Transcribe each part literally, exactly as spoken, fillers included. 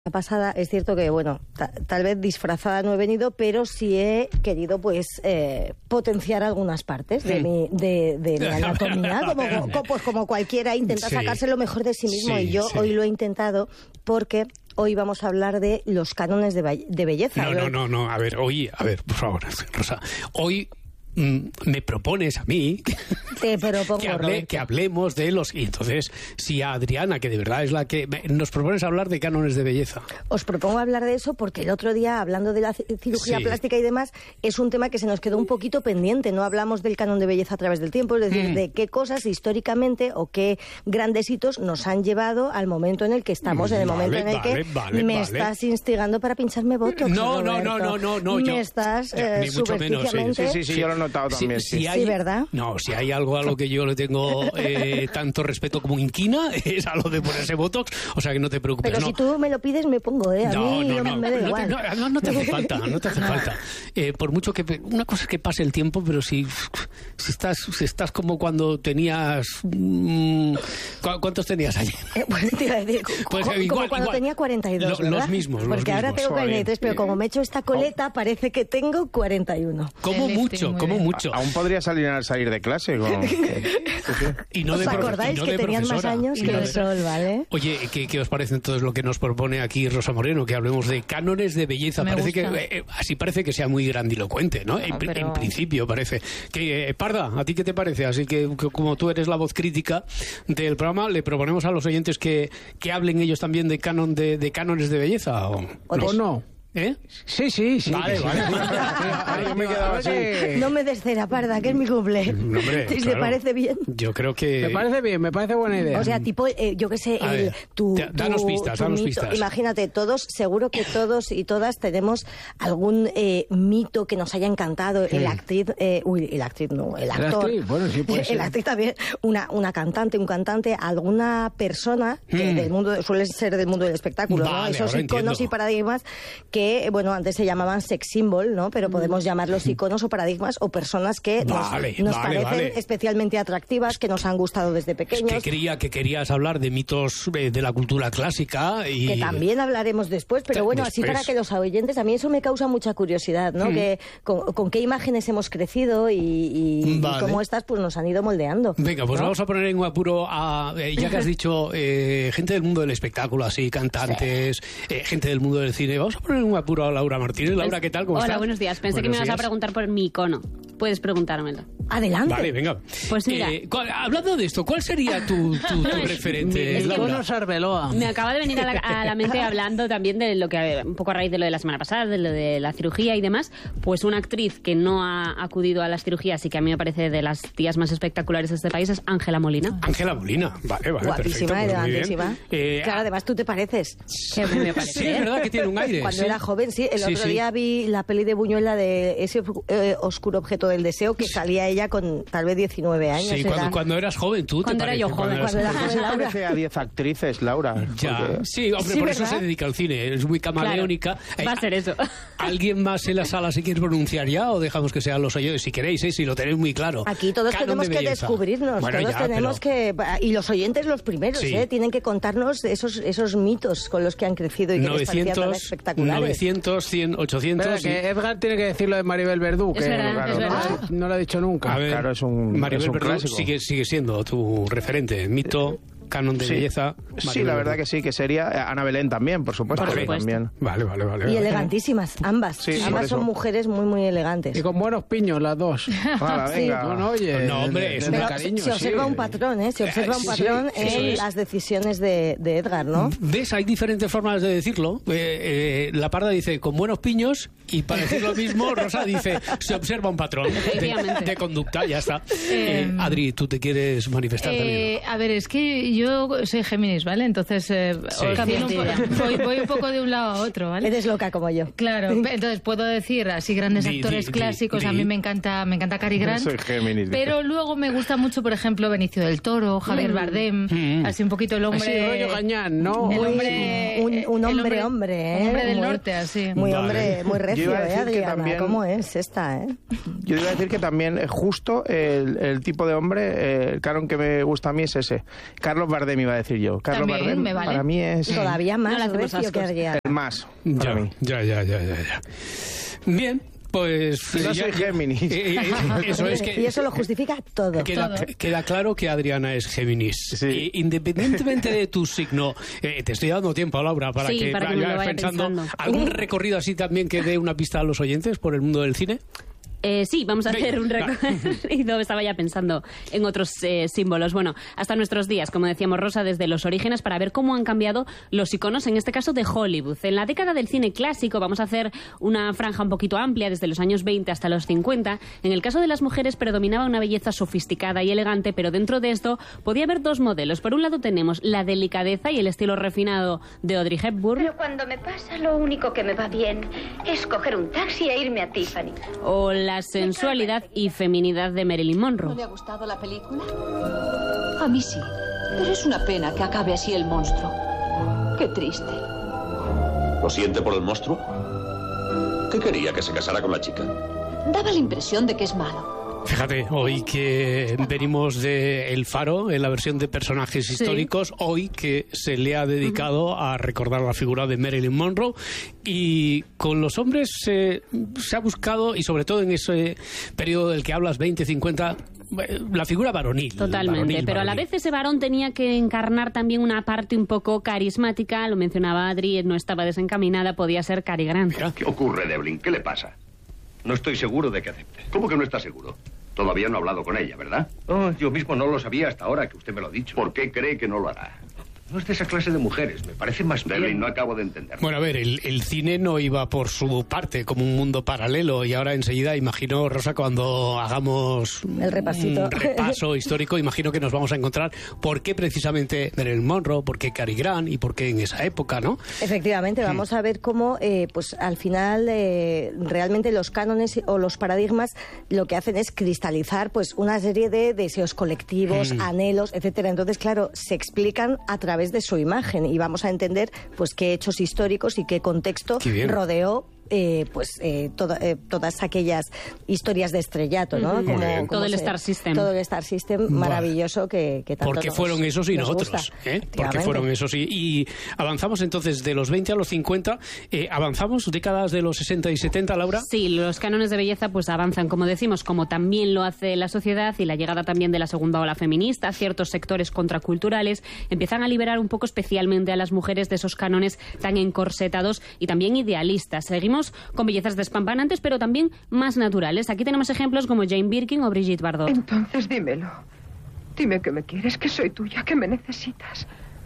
pasada, es cierto que, bueno, ta- tal vez disfrazada no he venido, pero sí he querido, pues, eh, potenciar algunas partes de, mm. mi, de, de mi anatomía, como, como, pues, como cualquiera intenta sí. sacarse lo mejor de sí mismo, sí, y yo sí. hoy lo he intentado porque hoy vamos a hablar de los cánones de, be- de belleza. No, no, no, no, a ver, hoy, a ver, por favor, Rosa, hoy... me propones a mí Te propongo, que, hable, que hablemos de los... Y entonces, si a Adriana, que de verdad es la que... Nos propones hablar de cánones de belleza. Os propongo hablar de eso porque el otro día, hablando de la cirugía sí. plástica y demás, es un tema que se nos quedó un poquito pendiente. No hablamos del canon de belleza a través del tiempo, es decir, mm. de qué cosas históricamente o qué grandes hitos nos han llevado al momento en el que estamos, en el vale, momento en el vale, que vale, me vale. estás instigando para pincharme botox. No, no, no, no, no, no. Me yo, estás eh, eh, ni mucho menos, sí, sí, sí, sí, yo lo he notado también. Si, sí, si hay, sí, ¿verdad? No, si hay algo a lo que yo le tengo eh, tanto respeto como inquina, es a lo de ponerse botox, o sea que no te preocupes. Pero no. si tú me lo pides, me pongo, ¿eh? A no, mí no, no, me da no, igual. Te, no, no te hace falta, no te hace falta. Eh, por mucho que... Una cosa es que pase el tiempo, pero si, si, estás, si estás como cuando tenías... Mmm, ¿Cuántos tenías ayer? Eh, bueno, te iba a decir, pues, como, igual, como cuando igual. tenía cuarenta y dos, Lo, ¿verdad? Los mismos, Porque los ahora mismos. tengo cuarenta y tres, pero como me he hecho esta coleta, oh. parece que tengo cuarenta y uno. Como mucho, como mucho. A, aún podría salir al salir de clase. Con... y no ¿Os de acordáis no que de tenían más años que el sol, vale? Oye, ¿qué, ¿qué os parece entonces lo que nos propone aquí Rosa Moreno? Que hablemos de cánones de belleza. Me parece gusta. que eh, así parece que sea muy grandilocuente, ¿no? no en, pero... en principio parece. Que eh, Parda, ¿a ti qué te parece? Así que, que como tú eres la voz crítica del programa, le proponemos a los oyentes que, que hablen ellos también de canon de, de cánones de belleza. ¿O, ¿O no? no? ¿Eh? Sí, sí, sí. Vale, sí, vale. Sí, Ay, yo me he quedado así. No me des cera, Parda, que es mi cumple. No, hombre, ¿Te claro. parece bien? Yo creo que... Me parece bien, me parece buena idea. O sea, tipo, eh, yo qué sé, A el, ver, tu, te- danos tu- pistas, tu danos mito. pistas. Imagínate, todos, seguro que todos y todas tenemos algún eh, mito que nos haya encantado. El actriz, eh, uy, el actriz no, el actor. ¿La actriz? Bueno, sí puede ser. El actriz también, una, una cantante, un cantante, alguna persona que Mm. del mundo, suele ser del mundo del espectáculo, ¿no? Vale, Esos ahora iconos entiendo. y paradigmas que, bueno, antes se llamaban sex symbol, ¿no? Pero podemos llamarlos iconos o paradigmas o personas que Vale, nos, nos vale, parecen vale. especialmente atractivas, que nos han gustado desde pequeños. Que quería que querías hablar de mitos eh, de la cultura clásica y... Que también hablaremos después, pero bueno, así Después. para que los oyentes, a mí eso me causa mucha curiosidad, ¿no? Mm. Que con, con qué imágenes hemos crecido y, y, Vale. y cómo estas pues nos han ido moldeando. Venga, pues ¿no? vamos a poner en apuro a, eh, ya que has dicho, eh, gente del mundo del espectáculo, así, cantantes, sí. eh, gente del mundo del cine. Vamos a poner en apuro a Laura Martínez. Laura, ¿qué tal? ¿Cómo Hola, estás? buenos días. Pensé Buenos que me ibas días. a preguntar por mi icono. Puedes preguntármelo. Adelante. Vale, venga. Pues mira. Eh, ¿cuál- hablando de esto, ¿cuál sería tu, tu, tu referente, El Laura? icono Sarbeloa. Me acaba de venir a la, a la mente hablando también de lo que, un poco a raíz de lo de la semana pasada, de lo de la cirugía y demás, pues una actriz que no ha acudido a las cirugías y que a mí me parece de las tías más espectaculares de este país es Ángela Molina. Ángela Molina, vale, vale, Guapísima, perfecto, pues muy elegantísima. bien. Eh, Claro, además tú te pareces. Que me parece. sí, es verdad que tiene un aire. Cuando sí. era joven, sí. El Sí, otro sí. día vi la peli de Buñuel, de ese eh, oscuro objeto del deseo, que salía ella con tal vez diecinueve años. Sí, era- cuando, cuando eras joven, tú Cuando te era yo pareces, joven, eras cuando era joven. joven. Se Laura. parece a diez actrices, Laura. Ya, porque- sí, hombre, Sí, por eso ¿verdad? se dedica al cine, es muy camaleónica. Claro, va a ser eso. ¿Alguien más en la sala se quiere pronunciar ya o dejamos que sean los oyentes? Si queréis, ¿eh? Si lo tenéis muy claro. Aquí todos Canon tenemos de que belleza. descubrirnos, Bueno, todos ya, tenemos pero que... Y los oyentes los primeros, Sí. ¿eh? Tienen que contarnos esos, esos mitos con los que han crecido y que les parecían tan novecientos, espectaculares. novecientos, cien, ochocientos... Espera, que Edgar tiene que decir lo de Maribel Verdú, Es que verdad, claro, es no, verdad. no, no lo ha dicho nunca. A ver, Claro, es un- Maribel es un Verdú clásico. sigue, sigue siendo tu referente, mito, canon de Sí. belleza. Sí, Maribel la verdad Verdú. que sí, que sería eh, Ana Belén también, por supuesto. Vale. que Por supuesto. También. Vale, vale, vale. Y vale. elegantísimas, ambas. Sí, por ambas eso. son mujeres muy, muy elegantes. Y con buenos piños las dos. Hala, Sí. venga. No, no, oye. No, hombre, es de- de Pero cariño, se observa sí. un patrón, ¿eh? Se observa un Sí, patrón sí, en eso es. las decisiones de, de Edgar, ¿no? ¿Ves? Hay diferentes formas de decirlo. Eh, eh, la Parda dice con buenos piños y para decir lo mismo, Rosa dice se observa un patrón de, Efectivamente. de conducta, ya está. Eh, Eh, Adri, ¿tú te quieres manifestar también? Eh, a ver, es que yo soy Géminis, ¿vale? Entonces eh, Sí. os camino un po- voy, voy un poco de un lado a otro, ¿vale? Eres loca como yo. Claro, entonces puedo decir así grandes Di, actores di, di, clásicos, a di. mí me encanta, me encanta Cary Grant. Soy Géminis. dice. Pero luego me gusta mucho, por ejemplo, Benicio del Toro, Javier Bardem, Mm. así un poquito el hombre... Así, rollo Gañán, ¿no? El Muy- hombre... un, un el hombre, hombre, ¿eh? Un hombre del Muy- norte, así. Muy Vale. hombre, muy Yo recio, iba a ¿eh, decir que Adriana? también- ¿Cómo es esta, eh? Yo iba a decir que también eh, justo el, el tipo de hombre, eh, el canon que me gusta a mí es ese. Carlos Bardem iba a decir yo. Carlos También, Bardem me vale. para mí es Todavía No más le hacemos recio que ascos. Adriana. el más para Ya, mí. ya, ya, ya, ya, ya. Bien, pues... No ya- soy Géminis. Eh, eh, eso es que... Y eso lo justifica todo. Queda, Todo. queda claro que Adriana es Géminis. Sí. Y independientemente de tu signo, eh, te estoy dando tiempo, Laura, para Sí, que, para que me lo vayas vaya pensando. ¿Algún recorrido así también que dé una pista a los oyentes por el mundo del cine? Eh, sí, vamos a Venga, hacer un recorrido. Estaba ya pensando en otros eh, símbolos. Bueno, hasta nuestros días, como decíamos Rosa, desde los orígenes, para ver cómo han cambiado los iconos, en este caso de Hollywood. En la década del cine clásico, vamos a hacer una franja un poquito amplia, desde los años veinte hasta los cincuenta. En el caso de las mujeres predominaba una belleza sofisticada y elegante, pero dentro de esto podía haber dos modelos. Por un lado tenemos la delicadeza y el estilo refinado de Audrey Hepburn, Pero cuando me pasa, lo único que me va bien es coger un taxi e irme a Tiffany. o la sensualidad y feminidad de Marilyn ¿No Monroe. le ha gustado la película? A mí sí, pero es una pena que acabe así el monstruo. Qué triste. ¿Lo siente por el monstruo? ¿Qué quería, que se casara con la chica? Daba la impresión de que es malo. Fíjate, hoy que venimos de El Faro, en la versión de personajes históricos, hoy que se le ha dedicado a recordar la figura de Marilyn Monroe, y con los hombres eh, se ha buscado, y sobre todo en ese periodo del que hablas, veinte, cincuenta, eh, la figura varonil. Totalmente, varonil, pero a la varonil. vez ese varón tenía que encarnar también una parte un poco carismática, lo mencionaba Adri, no estaba desencaminada, podía ser Cary Grant. Mira. ¿Qué ocurre, Devlin? ¿Qué le pasa? No estoy seguro de que acepte. ¿Cómo que no está seguro? Todavía no ha hablado con ella, ¿verdad? Oh, yo mismo no lo sabía hasta ahora que usted me lo ha dicho. ¿Por qué cree que no lo hará? No es de esa clase de mujeres, me parece más Devlin, bien... no acabo de entender. Bueno, a ver, el, el cine no iba por su parte como un mundo paralelo, y ahora enseguida, imagino, Rosa, cuando hagamos El repasito. un repaso histórico, imagino que nos vamos a encontrar por qué precisamente Marilyn Monroe, por qué Cary Grant y por qué en esa época, ¿no? Efectivamente, vamos a ver cómo, eh, pues al final, eh, realmente los cánones o los paradigmas lo que hacen es cristalizar, pues, una serie de deseos colectivos, Mm. anhelos, etcétera. Entonces, claro, se explican a través de su imagen y vamos a entender, pues, qué hechos históricos y qué contexto Qué bien. rodeó. Eh, pues eh, toda- eh, todas aquellas historias de estrellato, ¿no? Ujú. Como- Muy bien. como Todo el se- Star System. Todo el Star System maravilloso que, que tanto Porque nos- fueron esos y nos nosotros, gusta. ¿eh? Porque Efectivamente. fueron esos y, y avanzamos entonces de los veinte a los cincuenta, eh, avanzamos décadas de los sesenta y setenta, Laura. Sí, los cánones de belleza pues avanzan, como decimos, como también lo hace la sociedad, y la llegada también de la segunda ola feminista, ciertos sectores contraculturales empiezan a liberar un poco especialmente a las mujeres de esos cánones tan encorsetados y también idealistas. Seguimos con bellezas despampanantes, pero también más naturales. Aquí tenemos ejemplos como Jane Birkin o Brigitte Bardot. Entonces dímelo. Dime que me quieres, que soy tuya, que me necesitas.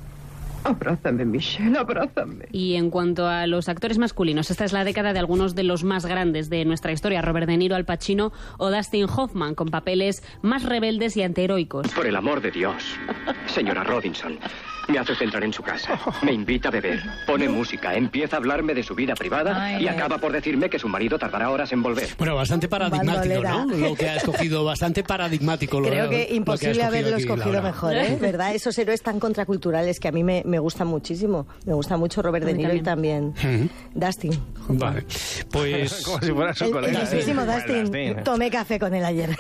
Abrázame, Michelle, abrázame. Y en cuanto a los actores masculinos, esta es la década de algunos de los más grandes de nuestra historia: Robert De Niro, Al Pacino o Dustin Hoffman, con papeles más rebeldes y antiheroicos. Por el amor de Dios, señora Robinson, me hace entrar en su casa, me invita a beber, pone música, empieza a hablarme de su vida privada Ay, y ay. acaba por decirme que su marido tardará horas en volver. Bueno, bastante paradigmático, Bandolera. ¿no? Lo que ha escogido, bastante paradigmático. Lo, Creo lo que ha imposible haberlo aquí escogido Laura. mejor, ¿eh? ¿Verdad? Esos héroes tan contraculturales que a mí me, me gustan muchísimo. Me gusta mucho Robert A De mí Niro y también Dustin. Vale, pues... Como si fuera su El, colega. el mismísimo ¿eh? Dustin. Dustin. Tomé café con él ayer.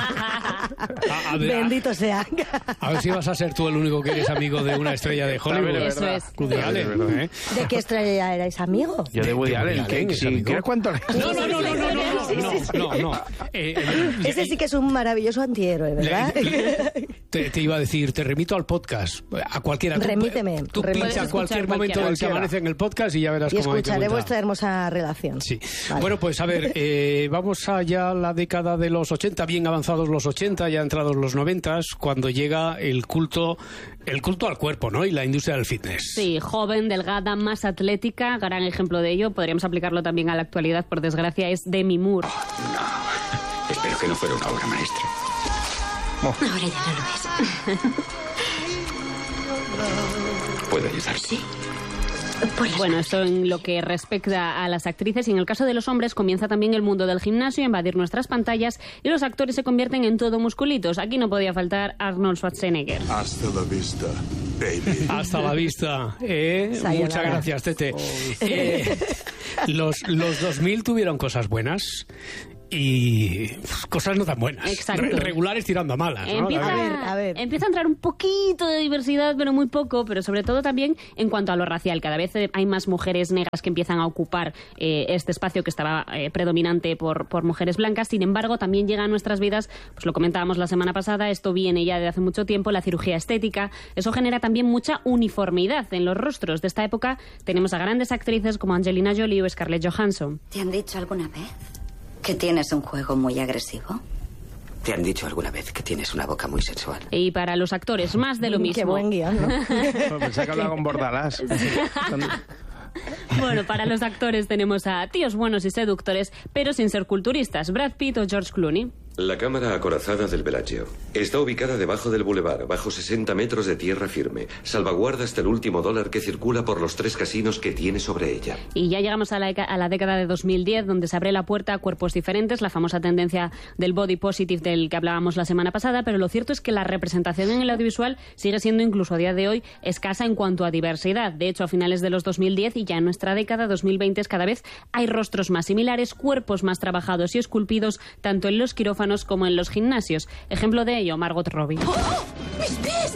a ver, Bendito sea. A ver si vas a ser tú el único que eres amigo de una estrella de Hollywood. También Eso verdad. es. Woody Allen, ¿eh? ¿De qué estrella erais amigo? Yo de Woody De Woody Allen, Allen, que es si amigo. quieres cuánto le... No, no, no, no, no, no, no, no, no, no. Eh, eh, Ese sí que es un maravilloso antihéroe, ¿verdad? Te, te iba a decir, te remito al podcast, a cualquiera. Tú- Remíteme, Tú remíteme. pincha Puedes cualquier escuchar momento del que cualquiera. amanece en el podcast y ya verás Y cómo hay que escucharé contar. vuestra hermosa relación. Sí. Vale. Bueno, pues a ver, eh, vamos allá a la década de los ochenta, bien avanzados los ochenta, ya entrados los noventa, cuando llega el culto, el culto al cuerpo, ¿no? Y la industria del fitness. Sí, joven, delgada, más atlética, gran ejemplo de ello, podríamos aplicarlo también a la actualidad, por desgracia, es Demi Moore. Espero que no fuera una obra maestra. Ahora ya no lo es. ¿Puedo ayudarte? Sí. Por las Bueno, esto en lo que respecta a las actrices, y en el caso de los hombres comienza también el mundo del gimnasio a invadir nuestras pantallas y los actores se convierten en todo musculitos. Aquí no podía faltar Arnold Schwarzenegger. Hasta la vista, baby. Hasta la vista. Eh, Sayonara. muchas gracias, Tete. Eh, los, los dos mil tuvieron cosas buenas. y pues, cosas no tan buenas. Exacto. Re- regulares tirando a malas, ¿no? Empieza, A ver. a ver. empieza a entrar un poquito de diversidad, pero muy poco, pero sobre todo también en cuanto a lo racial. Cada vez hay más mujeres negras que empiezan a ocupar eh, este espacio que estaba eh, predominante por, por mujeres blancas. Sin embargo, también llega a nuestras vidas, pues lo comentábamos la semana pasada, esto viene ya de hace mucho tiempo, la cirugía estética. Eso genera también mucha uniformidad en los rostros. De esta época tenemos a grandes actrices como Angelina Jolie o Scarlett Johansson. ¿Te han dicho alguna vez que tienes un juego muy agresivo? ¿Te han dicho alguna vez que tienes una boca muy sensual? Y para los actores, más de lo mismo. Qué buen guión, ¿no? Pensaba que hablaba con Bordalás. Bueno, para los actores tenemos a tíos buenos y seductores, pero sin ser culturistas, Brad Pitt o George Clooney. La cámara acorazada del Bellagio está ubicada debajo del bulevar, bajo sesenta metros de tierra firme. Salvaguarda hasta el último dólar que circula por los tres casinos que tiene sobre ella. Y ya llegamos a la, a la década de dos mil diez, donde se abre la puerta a cuerpos diferentes, la famosa tendencia del body positive del que hablábamos la semana pasada, pero lo cierto es que la representación en el audiovisual sigue siendo incluso a día de hoy escasa en cuanto a diversidad. De hecho, a finales de los dos mil diez y ya en nuestra década dos mil veinte cada vez hay rostros más similares, cuerpos más trabajados y esculpidos, tanto en los quirófanos como en los gimnasios. Ejemplo de ello, Margot Robbie. ¡Oh! ¡Mis pies!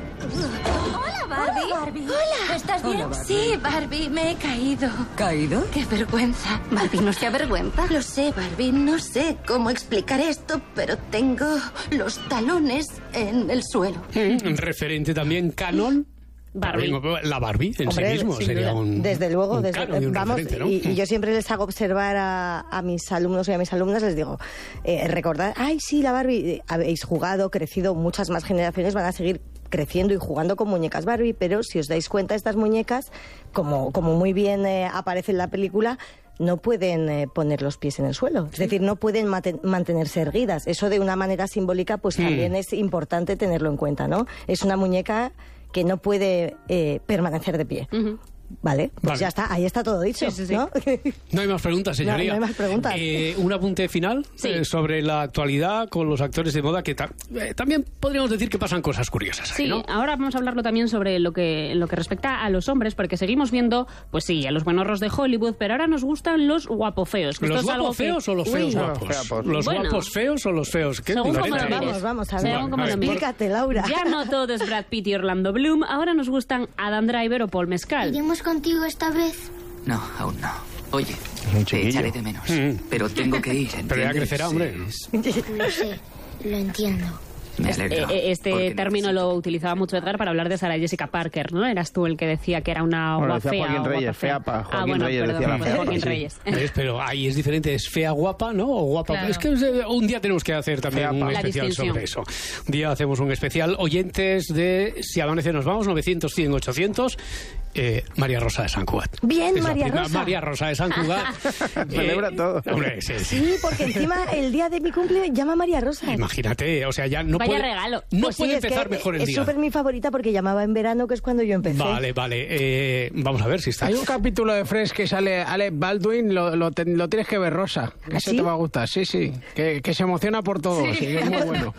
Hola, Barbie. Hola, Barbie. Hola. ¿Estás bien? Hola, Barbie. Sí, Barbie, me he caído. ¿Caído? ¡Qué vergüenza! Barbie, ¿no se avergüenza? Lo sé, Barbie, no sé cómo explicar esto, pero tengo los talones en el suelo. Un referente también canon. Barbie. La Barbie en Hombre, sí mismo sin sería duda. un Desde luego, un desde, canon y un vamos, referente, ¿no? y, y yo siempre les hago observar a, a mis alumnos y a mis alumnas, les digo, eh, recordad, ay, sí, la Barbie, habéis jugado, crecido, muchas más generaciones van a seguir creciendo y jugando con muñecas Barbie, pero si os dais cuenta, estas muñecas, como, como muy bien eh, aparece en la película, no pueden eh, poner los pies en el suelo. Es decir, no pueden mate- mantenerse erguidas. Eso de una manera simbólica, pues Mm. también es importante tenerlo en cuenta, ¿no? Es una muñeca que no puede eh, permanecer de pie. Uh-huh. Vale, pues Vale. ya está, ahí está todo dicho, Sí, sí, sí. ¿no? No hay más preguntas, señoría. No, no hay más preguntas. Eh, un apunte final Sí. eh, sobre la actualidad con los actores de moda, que ta- eh, también podríamos decir que pasan cosas curiosas ahí, Sí, ¿no? ahora vamos a hablarlo también sobre lo que, lo que respecta a los hombres, porque seguimos viendo, pues sí, a los buenorros de Hollywood, pero ahora nos gustan los guapofeos. que esto ¿Los es algo guapos que- feos o los Uy, feos no. guapos? Feapos. ¿Los Bueno. guapos feos o los feos? ¿Qué Según como diferencia lo hay? mires. Vamos, vamos, a ver. Según como lo mires. Explícate, Laura. Ya no todo es Brad Pitt y Orlando Bloom, ahora nos gustan Adam Driver o Paul Mescal. ¿Iremos contigo esta vez? No, aún no. Oye, Un te chiquillo. echaré de menos. Mm. Pero tengo que ir, Pero ya ¿entiendes? crecerá, hombre. Es- Lo sé, lo entiendo. Me Eh, alegro. eh, Este porque término necesito- lo utilizaba mucho Edgar para hablar de Sarah Jessica Parker, ¿no? Eras tú el que decía que era una Bueno, guapa decía fea Joaquín o Reyes, guapa fea. feapa. ah, Joaquín bueno, Reyes perdón, decía la fue fea. Joaquín Sí. Reyes. ¿Ves? Pero ahí es diferente, es fea guapa, ¿no? O guapa. Claro. Es que eh, un día tenemos que hacer también Feapa. un La especial distinción. sobre eso. Un día hacemos un especial. Oyentes de Si Amanece Nos Vamos, novecientos, cien, ochocientos. Eh, María Rosa de Sant Cugat. Bien, Es la María prima Rosa. María Rosa de Sant Cugat. Celebra todo. Hombre, sí, sí. Sí, porque encima el día de mi cumple llama María Rosa. Imagínate, o sea, ya no Vaya puede, regalo. no Pues sí, puede es que empezar mejor el es día. súper mi favorita porque llamaba en verano, que es cuando yo empecé. Vale, vale. Eh, vamos a ver si está. Hay un capítulo de Friends que sale Alec Baldwin, lo, lo, te- lo tienes que ver, Rosa. Ese ¿Sí? te va a gustar, sí, sí. Que, que se emociona por todo, sí, que es muy bueno.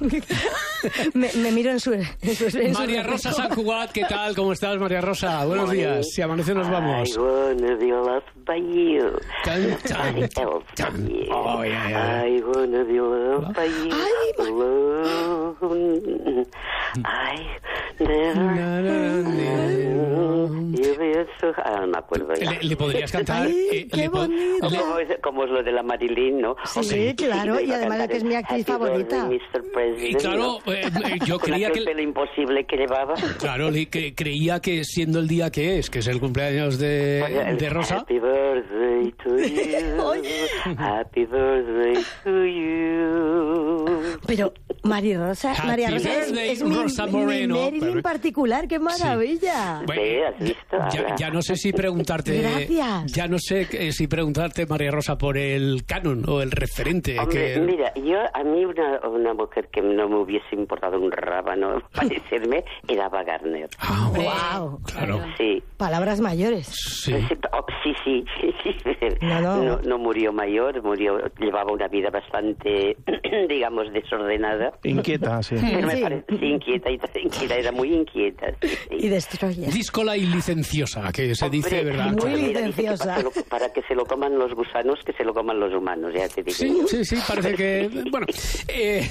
me, me miro en su... En su en su María reflejo. Rosa Sant Cugat, ¿qué tal? ¿Cómo estás, María Rosa? Buenos días. Si Amanece Nos Vamos. I wanna be loved by you. Tan, tan, Nobody else tan. but you. Oh, yeah, yeah. I wanna be loved by you alone. I never... You be so... Ah, no me acuerdo ya. ¿Le, le podrías cantar? Ay, eh, qué le po- bonito. le- Como es, como es lo de la Marilyn, ¿no? Sí, Hombre, claro, y iba a además cantar que es mi el actriz Happy favorita. Birthday, mister President, Y claro, ¿no? eh, eh, yo Con creía aquel que... pelo imposible que llevaba. Claro, le- que, creía que siendo el día que es, que es el cumpleaños de, Oye, el de Rosa... Happy birthday to you. Happy birthday to you. Pero María Rosa, Happy María Rosa es, birthday, es mi, Rosa mi Moreno. Marilyn Pero- particular, qué maravilla. Bueno, Sí, ¿has visto? ya, Ahora. ya no sé si preguntarte... Gracias. Ya no sé eh, si preguntarte, María Rosa, por el canon o el referente. Hombre, que... mira, yo a mí una, una mujer que no me hubiese importado un rábano parecerme era Ava Gardner. Ah, Wow. claro. Sí. Palabras mayores. Sí. Sí, oh, sí, sí, sí, sí. No, no. No, no murió mayor, murió, llevaba una vida bastante, digamos, desordenada, Inquieta, sí. Pero me Sí. parece, sí, inquieta, y- inquieta, era muy inquieta. Sí, sí. Y destroyer. Díscola y licenciosa, que se dice, Hombre, ¿verdad? Muy mira, dice que licenciosa. Para, que lo- para que se lo coman los gusanos, que se lo coman los humanos, ya te digo. Sí, sí, sí, parece que... Bueno, eh,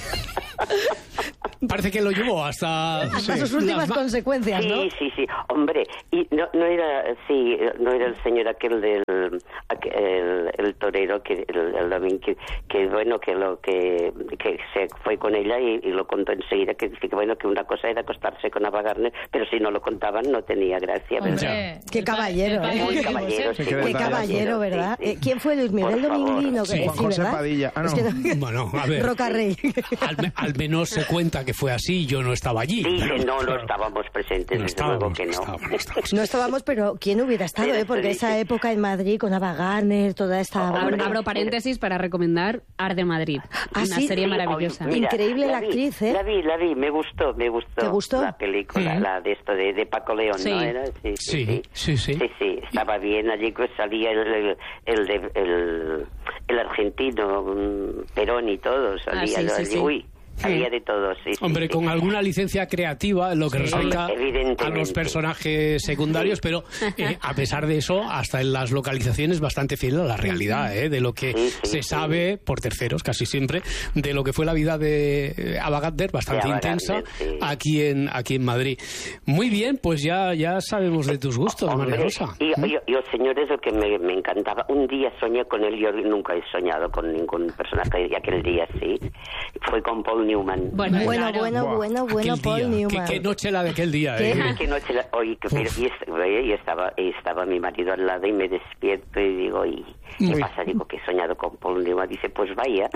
parece que lo llevó hasta... Hasta sus últimas las ma- consecuencias, ¿no? Sí, sí, sí. Hombre, y no, no era, sí, no era el señor aquel del, aquel- el, el torero que, el, el domingo, que, que bueno, que lo que, que se fue con ella y, y lo contó enseguida, que dice que bueno, que una cosa era acostarse con Ava Gardner, pero si no lo contaban no tenía gracia, ¿verdad? Hombre, Qué el pa- caballero, el ¿eh? Muy padre caballero, José. sí, Qué muy Qué caballero, sí, ¿verdad? sí. Eh, ¿Quién fue Luis Miguel Por favor. Dominguino? Sí. Que- Juan José ¿verdad? Padilla. Ah, no. Es que no- Bueno, a ver. Roca Rey. Al, me- al menos se cuenta que fue así, yo no estaba allí. Dice, pero- no, no pero- estábamos presentes, No desde luego estábamos, que no no. estábamos, no estábamos. No estábamos, pero ¿quién hubiera estado? Mira, Eh? Porque te esa dice- época en Madrid con Ava Gardner, toda esta... Hombre, banda. Abro paréntesis para recomendar Arde Madrid, Ah, una sí, serie sí, maravillosa. Mira, Increíble la vi, actriz, ¿eh? La vi, la vi, me gustó, me gustó. ¿Te gustó? La película, Mm. la de esto de, de Paco León, Sí. ¿no era? Sí, Sí, sí, sí, sí. Sí, sí, estaba bien. Allí pues salía el, el, el, de- el, el argentino, mm, Perón y todo, salía. Ah, sí, sí, allí. sí. Uy, había de todo, sí. sí, Hombre, sí. con alguna licencia creativa en lo que Sí. respecta Hombre, a evidentemente. los personajes secundarios, pero eh, a pesar de eso, hasta en las localizaciones bastante fiel a la realidad, ¿eh? De lo que Sí, sí, se sí. sabe, por terceros casi siempre, de lo que fue la vida de eh, Ava Gardner, bastante De Ava intensa, Gardner, sí. aquí en aquí en Madrid. Muy bien, pues ya, ya sabemos de tus gustos, María Hombre, Rosa. Y, yo, yo, señores, lo que me, me encantaba, un día soñé con él, yo nunca he soñado con ningún personaje, y aquel día sí, fue con Paul Newman. Bueno, Bueno, claro. bueno, Buah, bueno, bueno, Aquel Paul día. Newman. ¿Qué, qué noche la de aquel día, ¿Qué? ¿eh? Que noche la- oye, que- pero- y, est- oye, y estaba y estaba mi marido al lado y me despierto y digo, ¿y qué Uy. pasa? Digo, que he soñado con Paul Newman. Dice, pues vaya.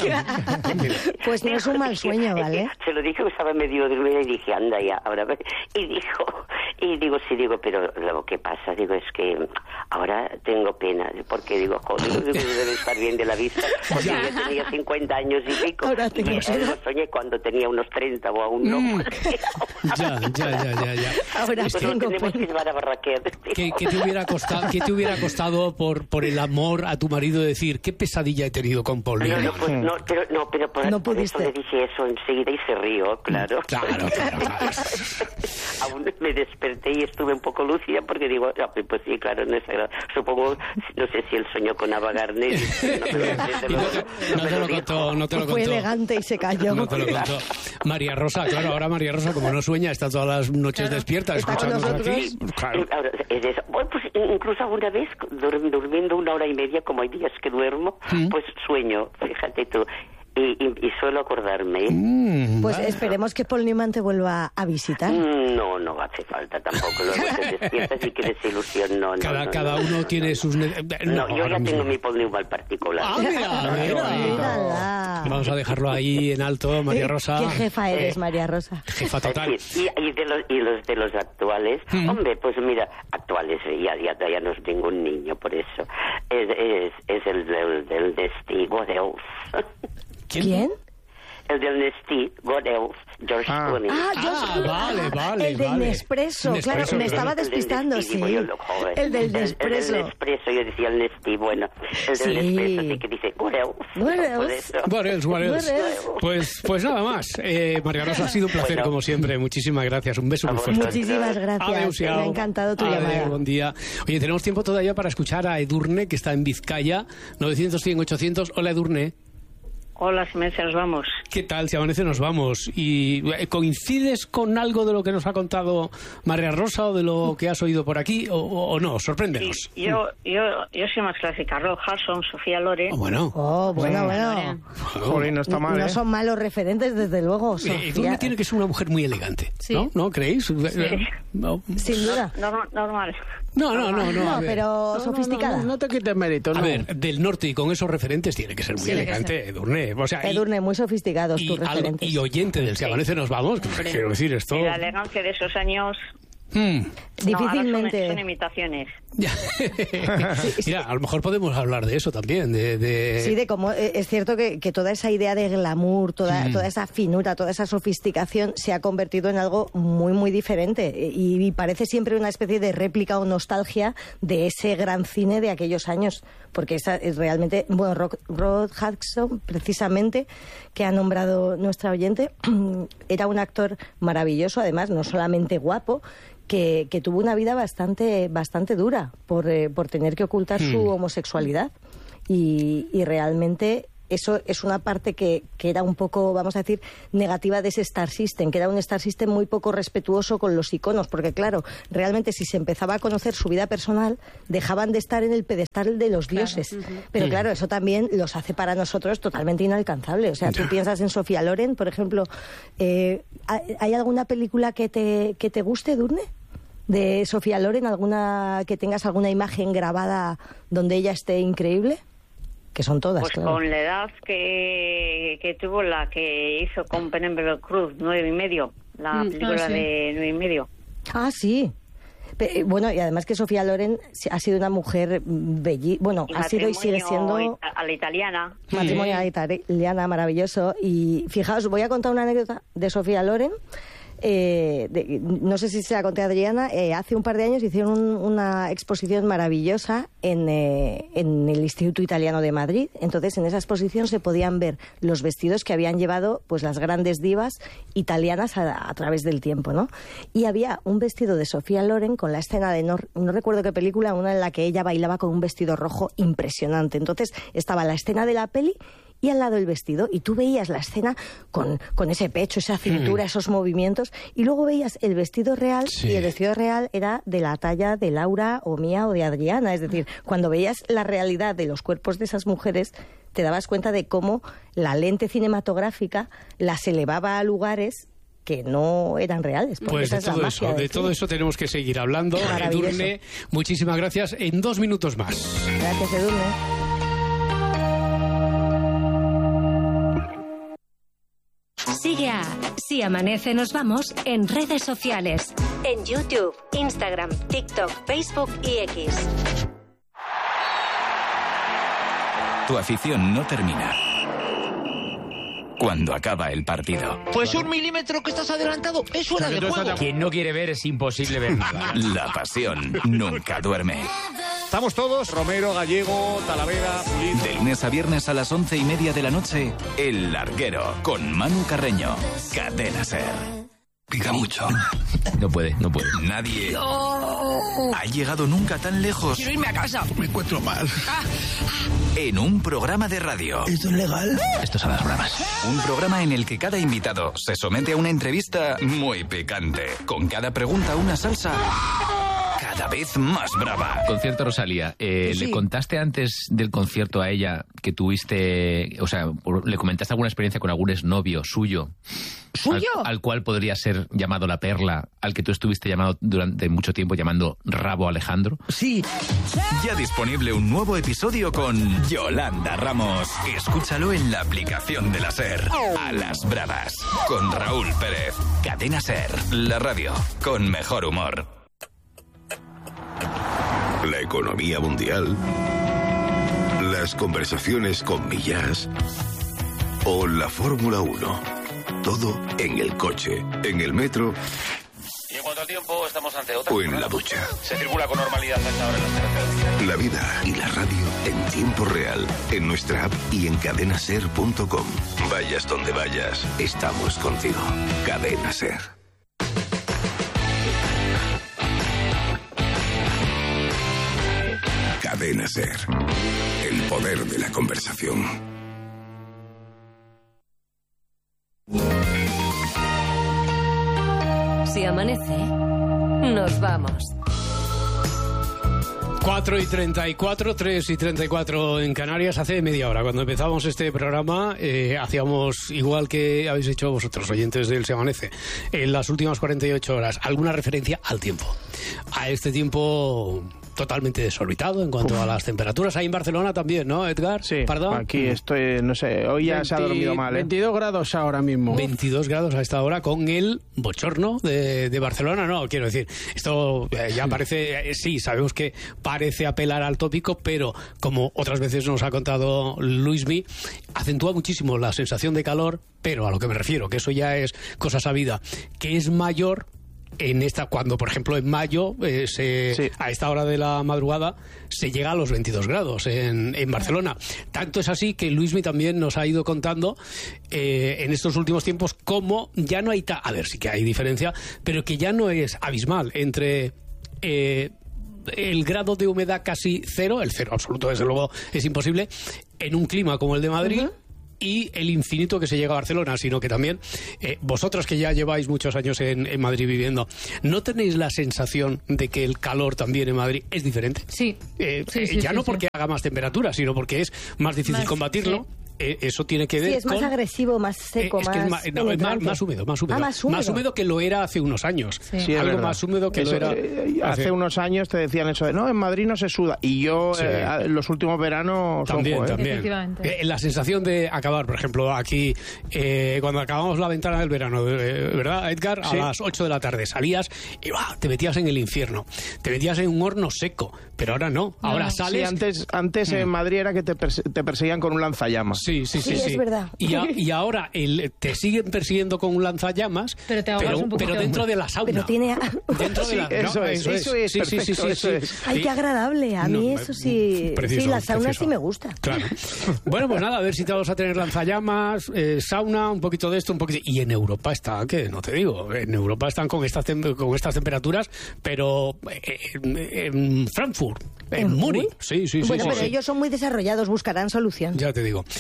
Pues no es un mal sueño, ¿vale? Se lo dije que estaba medio dormida y dije, anda ya, ahora ve. Y dijo, y digo, sí, digo, pero lo que pasa, digo, es que ahora tengo pena, porque digo, joder, digo, debe estar bien de la vista, porque Ya. yo tenía cincuenta años y pico. Ahora tengo y pena. lo soñé cuando tenía unos treinta o aún no. Mm. Ya, ya, ya, ya, ya. Ahora Es que- tengo Tenemos que pena. llevar a barraquear. ¿Qué, qué te hubiera costado, qué te hubiera costado por, por el amor a tu marido decir qué pesadilla he tenido con Paul No, Newman? no, pues, no, pero, no, pero por, No por pudiste. eso le dije eso enseguida y se rió, claro. Claro, claro, claro. Aún me desperté y estuve un poco lúcida porque digo, ah, pues sí, claro, no es agradable. Supongo, no sé si él soñó con Ava Gardner. No, me lo- desde Y no luego, te, no me te lo lo dijo. contó, no te lo Fue contó. elegante y se cayó. No te lo contó. María Rosa, claro, ahora María Rosa, como no sueña, está todas las noches despierta, Está con escuchándonos nosotros. aquí. Claro. Ahora, es eso. Bueno, pues incluso alguna vez, dur- durmiendo una hora y media, como hay días que duermo, Mm. pues sueño, fíjate tú. Y, y, y suelo acordarme. ¿eh? Mm, Pues vale. esperemos que Paul Newman te vuelva a visitar. Mm, No, no hace falta tampoco. Luego te despiertas y que desilusión. No, no, Cada, no, cada no, uno no, tiene no. sus... ne- No, No, yo ahora ya mismo. tengo mi Paul Newman particular. Ah, mira, mira. Mírala. Vamos a dejarlo ahí en alto, María Rosa. ¿Qué jefa eres, Eh. María Rosa? Jefa total. Sí, y, y de los, y los de los actuales, Mm. hombre, pues mira, actuales, eh, ya, ya, ya no es ningún niño, por eso. Es, es, es el del, del Nestí, God Elf. ¿Quién? El del Nestí, God Elf, George Ah. Clooney. Ah, yo Ah, soy- vale, ah, vale, el del vale. Nespresso, Nespresso, claro, me claro. estaba El del despistando, Nestí, sí. digo yo, lo- joder. El del El, Nespresso. del Nespresso, yo decía el Nestí, bueno. El del Sí. Nespresso, sí que dice, God Elf. God Elf. Por eso. What else, what else? What else? Pues, pues nada más. Eh, María Rosa, ha sido un placer Bueno. como siempre. Muchísimas gracias. Un beso muy fuerte. Muchísimas gracias. Adeu-siau. Me ha encantado tu Adeu, llamada. buen día. Oye, tenemos tiempo todavía para escuchar a Edurne, que está en Vizcaya. novecientos, cien, ochocientos. Hola, Edurne. Hola, si me nos vamos. ¿Qué tal? Si amanece nos vamos. ¿Y eh, coincides con algo de lo que nos ha contado María Rosa o de lo que has oído por aquí o, o- o no? Sorpréndenos. Yo, yo, yo soy más clásica. Rob Hudson, Sofía Loren. Oh, bueno. Oh, bueno, bueno. Joder, no está mal, No ¿eh? son malos referentes, desde luego. Eh, Sofía. Edurne tiene que ser una mujer muy elegante. Sí. ¿No? ¿No creéis? No. Sin duda. Normal. normal. No, no, no, no. No, a ver. pero No, sofisticada. No, no, no te quites mérito, A no. ver, del norte y con esos referentes tiene que ser muy Sí, tiene que elegante, Edurne. O sea, y- Edurne, muy sofisticados y, tus algo- referentes. y oyente del Si Amanece Nos Vamos, pues, quiero decir esto. Y la elegancia de esos años. Hmm. Difícilmente. No, son, son imitaciones. Mira, a lo mejor podemos hablar de eso también. De, de... Sí, de cómo eh, es cierto que, que toda esa idea de glamour, toda, mm. toda esa finura, toda esa sofisticación se ha convertido en algo muy, muy diferente. Y, y parece siempre una especie de réplica o nostalgia de ese gran cine de aquellos años. Porque esa es realmente. Bueno, Rod, Rod Hudson, precisamente, que ha nombrado nuestra oyente, era un actor maravilloso, además, no solamente guapo. Que, que tuvo una vida bastante bastante dura por, eh, por tener que ocultar hmm. su homosexualidad y, y realmente eso es una parte que, que era un poco, vamos a decir, negativa de ese Star System, que era un Star System muy poco respetuoso con los iconos, porque claro, realmente si se empezaba a conocer su vida personal, dejaban de estar en el pedestal de los dioses. Claro. Uh-huh. Pero claro, eso también los hace para nosotros totalmente inalcanzables. O sea, tú piensas en Sofía Loren, por ejemplo, eh, ¿hay alguna película que te, que te guste, Edurne? De Sofía Loren, alguna que tengas alguna imagen grabada donde ella esté increíble, que son todas. Pues claro. Con la edad que, que tuvo la que hizo con Penélope Cruz, nueve y medio, la mm, película ah, sí. de nueve y medio. Ah, sí. Pero, bueno, y además que Sofía Loren ha sido una mujer bellísima, bueno, y ha sido y sigue siendo a la italiana. Matrimonio a la italiana, maravilloso. Y fijaos, voy a contar una anécdota de Sofía Loren. Eh, de, no sé si se la conté a Adriana, eh, hace un par de años hicieron un, una exposición maravillosa en, eh, en el Instituto Italiano de Madrid. Entonces en esa exposición se podían ver los vestidos que habían llevado pues las grandes divas italianas a, a través del tiempo, ¿no? Y había un vestido de Sofía Loren con la escena de, no, no recuerdo qué película, una en la que ella bailaba con un vestido rojo impresionante. Entonces estaba la escena de la peli y al lado el vestido, y tú veías la escena con, con ese pecho, esa cintura, mm. esos movimientos, y luego veías el vestido real, sí. y el vestido real era de la talla de Laura o mía o de Adriana. Es decir, cuando veías la realidad de los cuerpos de esas mujeres, te dabas cuenta de cómo la lente cinematográfica las elevaba a lugares que no eran reales. Pues de todo eso, de todo eso tenemos que seguir hablando. Edurne, muchísimas gracias. En dos minutos más. Gracias, Edurne. Sigue a Si Amanece Nos Vamos en redes sociales. En YouTube, Instagram, TikTok, Facebook y X. Tu afición no termina cuando acaba el partido. Pues un milímetro que estás adelantado es fuera de juego. Quien no quiere ver es imposible ver nada. La pasión nunca duerme. Estamos todos, Romero, Gallego, Talavera, Pulido. De lunes a viernes a las once y media de la noche, El Larguero, con Manu Carreño. Cadena SER. Pica mucho. No puede, no puede. Nadie no. ha llegado nunca tan lejos. Quiero irme a casa. Me encuentro mal. Ah. En un programa de radio. ¿Esto es legal? Esto es a las bravas. Un programa en el que cada invitado se somete a una entrevista muy picante. Con cada pregunta una salsa cada vez más brava. Concierto Rosalía. Eh, sí. ¿Le contaste antes del concierto a ella que tuviste, o sea, le comentaste alguna experiencia con algún exnovio suyo? ¿Suyo? Al, al cual podría ser llamado La Perla, al que tú estuviste llamado durante mucho tiempo llamando Rabo Alejandro. Sí. Ya disponible un nuevo episodio con Yolanda Ramos. Escúchalo en la aplicación de la SER. A las bravas. Con Raúl Pérez. Cadena SER. La radio con mejor humor. La economía mundial. Las conversaciones con Millás. O la Fórmula uno. Todo en el coche, en el metro. Y en cuanto al tiempo, estamos ante otra. O en la ducha. Se circula con normalidad a esta hora en las carreteras. La vida y la radio en tiempo real. En nuestra app y en cadena ser punto com. Vayas donde vayas, estamos contigo. Cadena SER. Cadena SER. El poder de la conversación. Si amanece, nos vamos. cuatro y treinta y cuatro, tres y treinta y cuatro en Canarias. Hace media hora, cuando empezamos este programa, eh, hacíamos igual que habéis hecho vosotros, oyentes del Se Amanece, en las últimas cuarenta y ocho horas, alguna referencia al tiempo. A este tiempo totalmente desorbitado en cuanto Uf. a las temperaturas. Ahí en Barcelona también, ¿no, Edgar? Sí, ¿Perdón? Aquí estoy, no sé, hoy ya veinte, se ha dormido mal, ¿eh? veintidós grados ahora mismo. veintidós grados a esta hora con el bochorno de, de Barcelona. No, quiero decir, esto eh, ya parece, eh, sí, sabemos que parece apelar al tópico, pero como otras veces nos ha contado Luismi, acentúa muchísimo la sensación de calor, pero a lo que me refiero, que eso ya es cosa sabida, que es mayor en esta, cuando por ejemplo en mayo eh, se, sí. a esta hora de la madrugada se llega a los veintidós grados en, en Barcelona. Tanto es así que Luismi también nos ha ido contando eh, en estos últimos tiempos cómo ya no hay ta- a ver, sí que hay diferencia, pero que ya no es abismal entre eh, el grado de humedad casi cero, el cero absoluto desde luego es imposible, en un clima como el de Madrid, uh-huh. y el infinito que se llega a Barcelona, sino que también eh, vosotros que ya lleváis muchos años en, en Madrid viviendo, ¿no tenéis la sensación de que el calor también en Madrid es diferente? Sí. Eh, sí, eh, sí ya sí, no sí. porque haga más temperatura, sino porque es más difícil más, combatirlo. Sí. Eh, eso tiene que ver sí, es con... más agresivo, más seco, eh, es más, que es más, no, es más, más húmedo, más húmedo. Ah, más húmedo. Más húmedo que lo era hace unos años. Sí. Sí, algo verdad. más húmedo que eso, lo era... Eh, hace, hace unos años te decían eso de, no, en Madrid no se suda. Y yo, sí. eh, los últimos veranos... También, ojo, ¿eh? también. Eh, la sensación de acabar, por ejemplo, aquí, eh, cuando acabamos la ventana del verano, eh, ¿verdad, Edgar? A sí. las ocho de la tarde salías y bah, te metías en el infierno. Te metías en un horno seco. Pero ahora no. Ahora no. sales... Sí, antes, antes mm. en Madrid era que te, perse- te perseguían con un lanzallamas. Sí, sí, sí. Sí, sí. es verdad. Y, a, y ahora el, te siguen persiguiendo con un lanzallamas, pero, te pero, un pero dentro de la sauna. Pero tiene... Dentro de sí, la... eso, no, es, eso, eso es, sí, perfecto, sí, sí, sí, eso es. Ay, qué agradable. A mí no, eso sí... Precioso, sí, la sauna precioso. Sí me gusta. Claro. Bueno, pues nada, a ver si te vamos a tener lanzallamas, eh, sauna, un poquito de esto, un poquito... Y en Europa está, que no te digo, en Europa están con estas, tem- con estas temperaturas, pero eh, en, en Frankfurt, en, en Múnich. Sí, sí, sí. Bueno, sí, pero sí. ellos son muy desarrollados, buscarán solución. Ya te digo.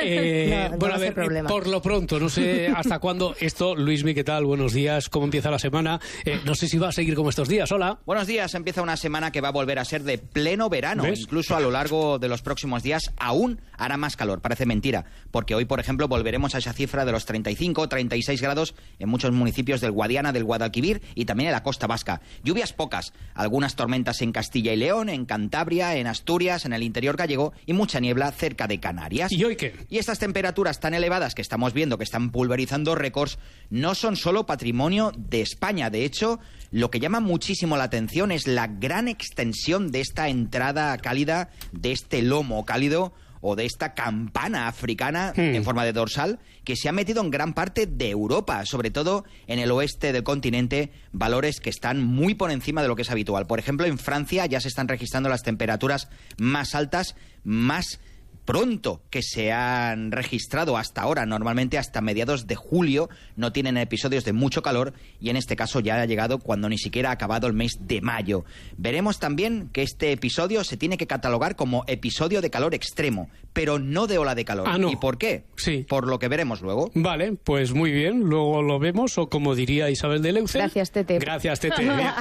Eh, no, bueno, no a ver, problema. Por lo pronto, no sé hasta cuándo esto. Luismi, ¿qué tal? Buenos días. ¿Cómo empieza la semana? Eh, no sé si va a seguir como estos días. Hola. Buenos días. Empieza una semana que va a volver a ser de pleno verano. ¿Ves? Incluso a lo largo de los próximos días aún hará más calor. Parece mentira. Porque hoy, por ejemplo, volveremos a esa cifra de los treinta y cinco, treinta y seis grados en muchos municipios del Guadiana, del Guadalquivir y también en la costa vasca. Lluvias pocas. Algunas tormentas en Castilla y León, en Cantabria, en Asturias, en el interior gallego y mucha niebla cerca de Canarias. ¿Y hoy qué? Y estas temperaturas tan elevadas que estamos viendo, que están pulverizando récords, no son solo patrimonio de España. De hecho, lo que llama muchísimo la atención es la gran extensión de esta entrada cálida, de este lomo cálido o de esta campana africana hmm. en forma de dorsal, que se ha metido en gran parte de Europa, sobre todo en el oeste del continente, valores que están muy por encima de lo que es habitual. Por ejemplo, en Francia ya se están registrando las temperaturas más altas, más pronto que se han registrado hasta ahora. Normalmente hasta mediados de julio no tienen episodios de mucho calor y en este caso ya ha llegado cuando ni siquiera ha acabado el mes de mayo. Veremos también que este episodio se tiene que catalogar como episodio de calor extremo, pero no de ola de calor. Ah, no. ¿Y por qué? Sí. Por lo que veremos luego. Vale, pues muy bien, luego lo vemos, o como diría Isabel de Leucen. Gracias, Tete. Gracias, Tete.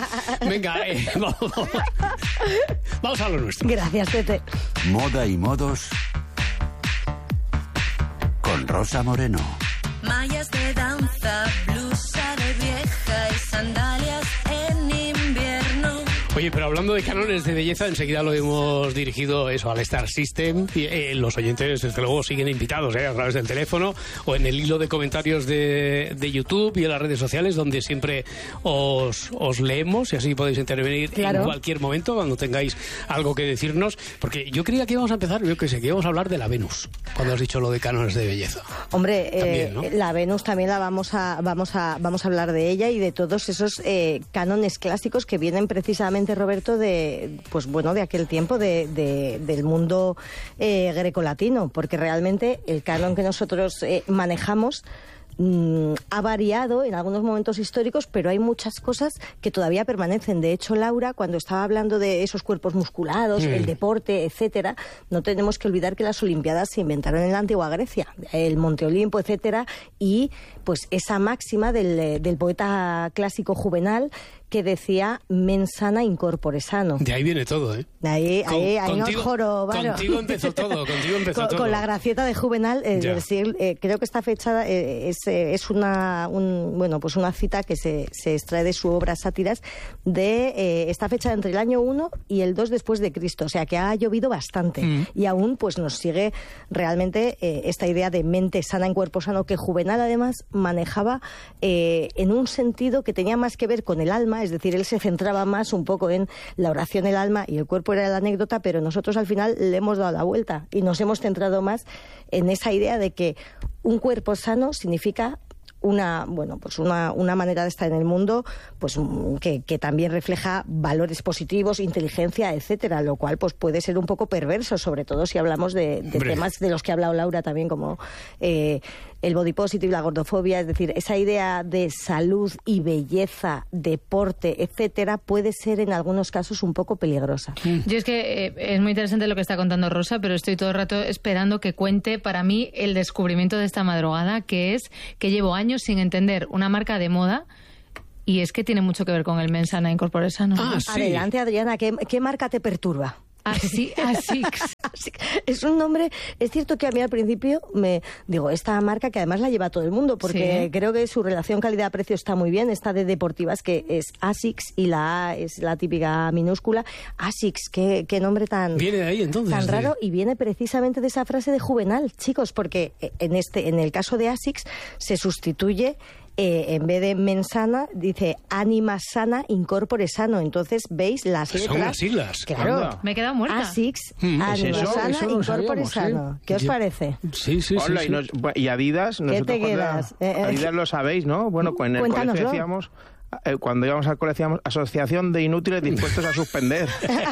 Venga, eh, vamos, vamos a lo nuestro. Gracias, Tete. Moda y modos con Rosa Moreno. Mallas de danza, blusa de vieja y sandalias en invierno. Oye, pero hablando de cánones de belleza, enseguida lo hemos dirigido eso al Star System. Y, eh, los oyentes, desde luego, siguen invitados eh, a través del teléfono o en el hilo de comentarios de, de YouTube y en las redes sociales, donde siempre os, os leemos y así podéis intervenir claro. en cualquier momento cuando tengáis algo que decirnos. Porque yo creía que íbamos a empezar, yo que sé, que íbamos a hablar de la Venus, cuando has dicho lo de cánones de belleza. Hombre, también, eh, ¿no? la Venus también la vamos a, vamos a, vamos a hablar de ella y de todos esos eh, cánones clásicos que vienen precisamente, Roberto, de pues bueno de aquel tiempo de, de, del mundo eh, grecolatino, porque realmente el canon que nosotros eh, manejamos Mm, ha variado en algunos momentos históricos, pero hay muchas cosas que todavía permanecen. De hecho, Laura, cuando estaba hablando de esos cuerpos musculados, mm. el deporte, etcétera, no tenemos que olvidar que las Olimpiadas se inventaron en la antigua Grecia, el Monte Olimpo, etcétera, y pues esa máxima del, del poeta clásico Juvenal, que decía mens sana in corpore sano. De ahí viene todo, ¿eh? Ahí, Con, ahí, ahí contigo, nos jorobaron. Contigo empezó todo, contigo empezó con, todo. Con la gracieta de Juvenal, eh, Ya. decir, eh, creo que esta fecha eh, es, eh, es una, un, bueno, pues una cita que se, se extrae de su obra Sátiras, de eh, esta fecha entre el año uno y el dos después de Cristo, o sea que ha llovido bastante Mm. y aún pues nos sigue realmente eh, esta idea de mente sana en cuerpo sano, que Juvenal además manejaba eh, en un sentido que tenía más que ver con el alma, es decir, él se centraba más un poco en la oración, el alma, y el cuerpo era la anécdota, pero nosotros al final le hemos dado la vuelta y nos hemos centrado más en esa idea de que un cuerpo sano significa una, bueno, pues una, una manera de estar en el mundo, pues mm, que, que también refleja valores positivos, inteligencia, etcétera, lo cual pues puede ser un poco perverso, sobre todo si hablamos de, de temas de los que ha hablado Laura también, como eh, el body positive, la gordofobia, es decir, esa idea de salud y belleza, deporte, etcétera, puede ser en algunos casos un poco peligrosa. Yo es que eh, es muy interesante lo que está contando Rosa, pero estoy todo el rato esperando que cuente para mí el descubrimiento de esta madrugada, que es que llevo años sin entender una marca de moda. Y es que tiene mucho que ver con el mens sana in corpore sano. Ah, sí. Adelante, Adriana, ¿qué, qué marca te perturba? Así, Asics. Es un nombre, es cierto que a mí al principio me digo, esta marca que además la lleva todo el mundo, porque Sí. creo que su relación calidad-precio está muy bien, esta de deportivas que es Asics y la A es la típica minúscula. Asics, qué, qué nombre tan, Viene de ahí entonces. tan de- raro, y viene precisamente de esa frase de Juvenal, chicos, porque en este, en el caso de Asics se sustituye. Eh, en vez de mensana, dice ánima sana, in corpore sano. Entonces, ¿veis las Son letras? las siglas. Claro. Anda. Me he quedado muerta. Asics, Mm. ánima ¿Es eso? sana, Eso lo in corpore sabíamos, sí. sano. ¿Qué os Yo- parece? Sí, sí, Hola, sí. y, nos- y Adidas, ¿Qué nosotros te cuando- quedas? Eh, eh. Adidas lo sabéis, ¿no? Bueno, pues en el colegio Cuéntanoslo. decíamos, eh, cuando íbamos al colegio decíamos Asociación de Inútiles Dispuestos a Suspender.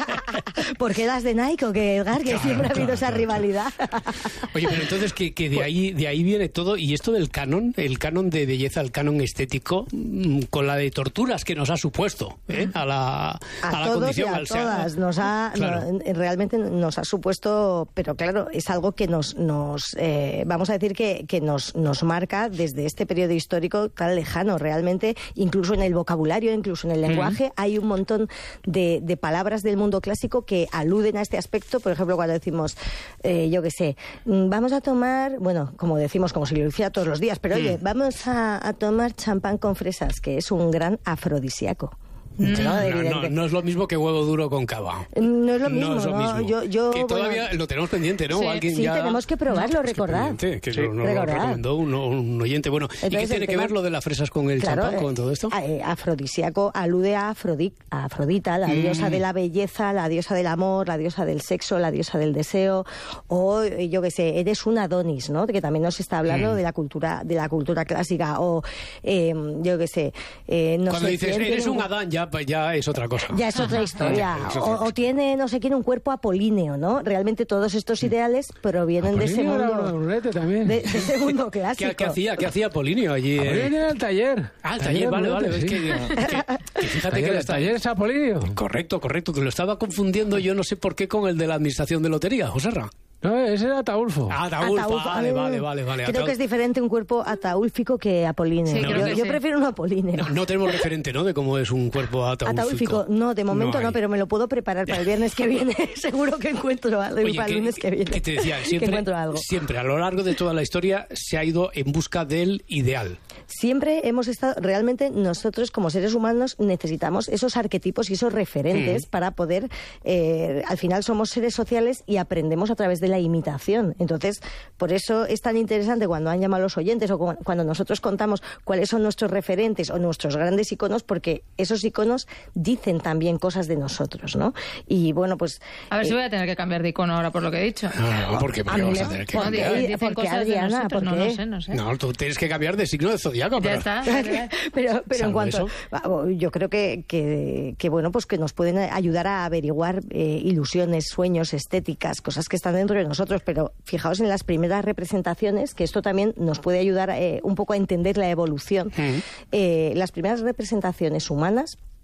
¿Por qué las de Nike o que Edgar? Que Claro, siempre ha habido claro, esa claro. rivalidad. Oye, pero entonces que, que de ahí de ahí viene todo, y esto del canon, el canon de belleza, el canon estético, mm, con la de torturas que nos ha supuesto, ¿eh? a la, A, a la todos y condición, a al ser- todas. Nos ha, Claro. no- realmente nos ha supuesto, pero claro, es algo que nos, nos eh, vamos a decir que, que nos, nos marca desde este periodo histórico tan lejano. Realmente, incluso en el vocabulario, incluso en el lenguaje, hay un montón de, de palabras del mundo clásico que aluden a este aspecto. Por ejemplo, cuando decimos, eh, yo qué sé, mm, vamos a tomar, bueno, como decimos, como si lo hiciera todos los días, pero oye, vamos a, a tomar champán con fresas, que es un gran afrodisíaco. No, ¿no? no, Evidente. no es lo mismo que huevo duro con cava. No es lo mismo, No es lo ¿no? mismo. Yo, yo, que bueno, todavía lo tenemos pendiente, ¿no? Sí, Alguien sí, ya... tenemos que probarlo, Es que recordad. pendiente, que Sí. nos lo Recordad. recomendó un, un oyente. Bueno, ¿y Entonces, qué tiene el que tema- ver lo de las fresas con el Claro, champán, eh, con todo esto? eh, afrodisíaco alude a, Afrodi- a Afrodita, la Mm. diosa de la belleza, la diosa del amor, la diosa del sexo, la diosa del deseo, o eh, yo qué sé, eres un Adonis, ¿no? Que también nos está hablando Mm. de la cultura de la cultura clásica, o eh, yo qué sé, eh, no Cuando sé dices, quién eres tiene un Adán, ya, pues ya es otra cosa. Ya es otra historia. Ya, es otra O, o tiene, no sé quién, un cuerpo apolíneo, ¿no? Realmente todos estos ideales provienen de ese Apolíneo era mundo. un rulete también. De, de ese mundo clásico. ¿Qué, qué hacía, ¿Qué hacía Polinio allí? eh? Apolíneo era el taller. Ah, el taller, vale, vale. rulete, Es sí. que, que- que fíjate Taller- que lo está... taller es Apolinio. Correcto, correcto, que lo estaba confundiendo yo no sé por qué con el de la administración de lotería, Joserra. No, ese era Ataulfo. Ah, Ataulfo, Ataulfo, vale, ah, vale, vale, vale. Creo que es diferente un cuerpo ataúlfico que apolíneo. Sí, creo yo que yo sí. prefiero un apolíneo. No, no tenemos referente, ¿no?, de cómo es un cuerpo ataúlfico. Ataúlfico, no, de momento no, hay. pero me lo puedo preparar para el viernes que viene. Seguro que encuentro algo. Oye, para el que- lunes que viene. que te decía, que siempre, encuentro algo. siempre, a lo largo de toda la historia, se ha ido en busca del ideal. Siempre hemos estado, realmente nosotros como seres humanos necesitamos esos arquetipos y esos referentes Mm. para poder, eh, al final somos seres sociales y aprendemos a través de la imitación. Entonces, por eso es tan interesante cuando han llamado los oyentes o cu- cuando nosotros contamos cuáles son nuestros referentes o nuestros grandes iconos, porque esos iconos dicen también cosas de nosotros, ¿no? Y bueno, pues... A ver si eh, voy a tener que cambiar de icono ahora por lo que he dicho. No, ¿por qué? ¿Por A qué mí vas me- a tener que porque- cambiar? Dicen ¿por qué, cosas de Adriana? nosotros, ¿Por no, qué? no sé, no sé. No, tú tienes que cambiar de signo de zodiaco, Ya pero... está. pero, pero en Salvo cuanto eso. va, yo creo que, que, que, bueno, pues que nos pueden ayudar a averiguar eh, ilusiones, sueños, estéticas, cosas que están dentro de nosotros, pero fijaos en las primeras representaciones, que esto también nos puede ayudar eh, un poco a entender la evolución. Mm. Eh, las primeras representaciones humanas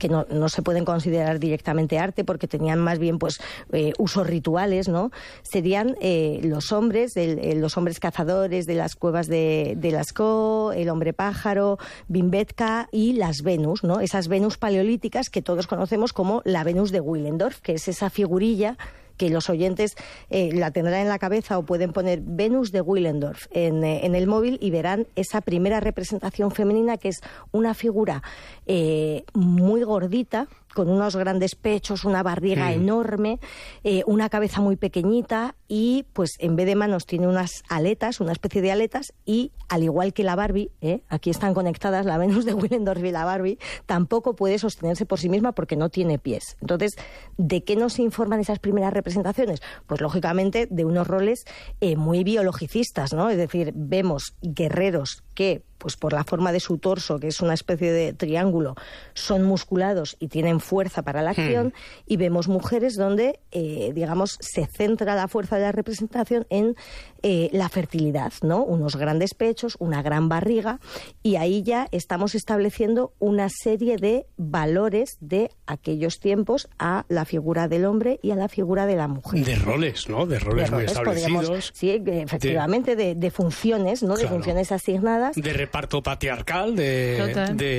que no, no se pueden considerar directamente arte porque tenían más bien pues eh, usos rituales, ¿no? Serían eh, los hombres, el, eh, los hombres cazadores de las cuevas de, de Lascaux, el hombre pájaro, Bimbetka y las Venus, ¿no? Esas Venus paleolíticas que todos conocemos como la Venus de Willendorf, que es esa figurilla que los oyentes eh, la tendrán en la cabeza, o pueden poner Venus de Willendorf en, eh, en el móvil y verán esa primera representación femenina, que es una figura eh, muy gordita, con unos grandes pechos, una barriga mm. enorme, eh, una cabeza muy pequeñita y pues en vez de manos tiene unas aletas, una especie de aletas, y al igual que la Barbie, eh, aquí están conectadas la Venus de Willendorf y la Barbie, tampoco puede sostenerse por sí misma porque no tiene pies. Entonces, ¿de qué nos informan esas primeras representaciones? Pues lógicamente de unos roles eh, muy biologicistas, ¿no? Es decir, vemos guerreros que pues por la forma de su torso, que es una especie de triángulo, son musculados y tienen fuerza para la acción, hmm. y vemos mujeres donde, eh, digamos, se centra la fuerza de la representación en eh, la fertilidad, ¿no? Unos grandes pechos, una gran barriga, y ahí ya estamos estableciendo una serie de valores de aquellos tiempos a la figura del hombre y a la figura de la mujer. De roles, ¿no? De roles, de roles muy establecidos. Sí, efectivamente, de, de funciones, ¿no? Claro. De funciones asignadas. De reparto patriarcal de,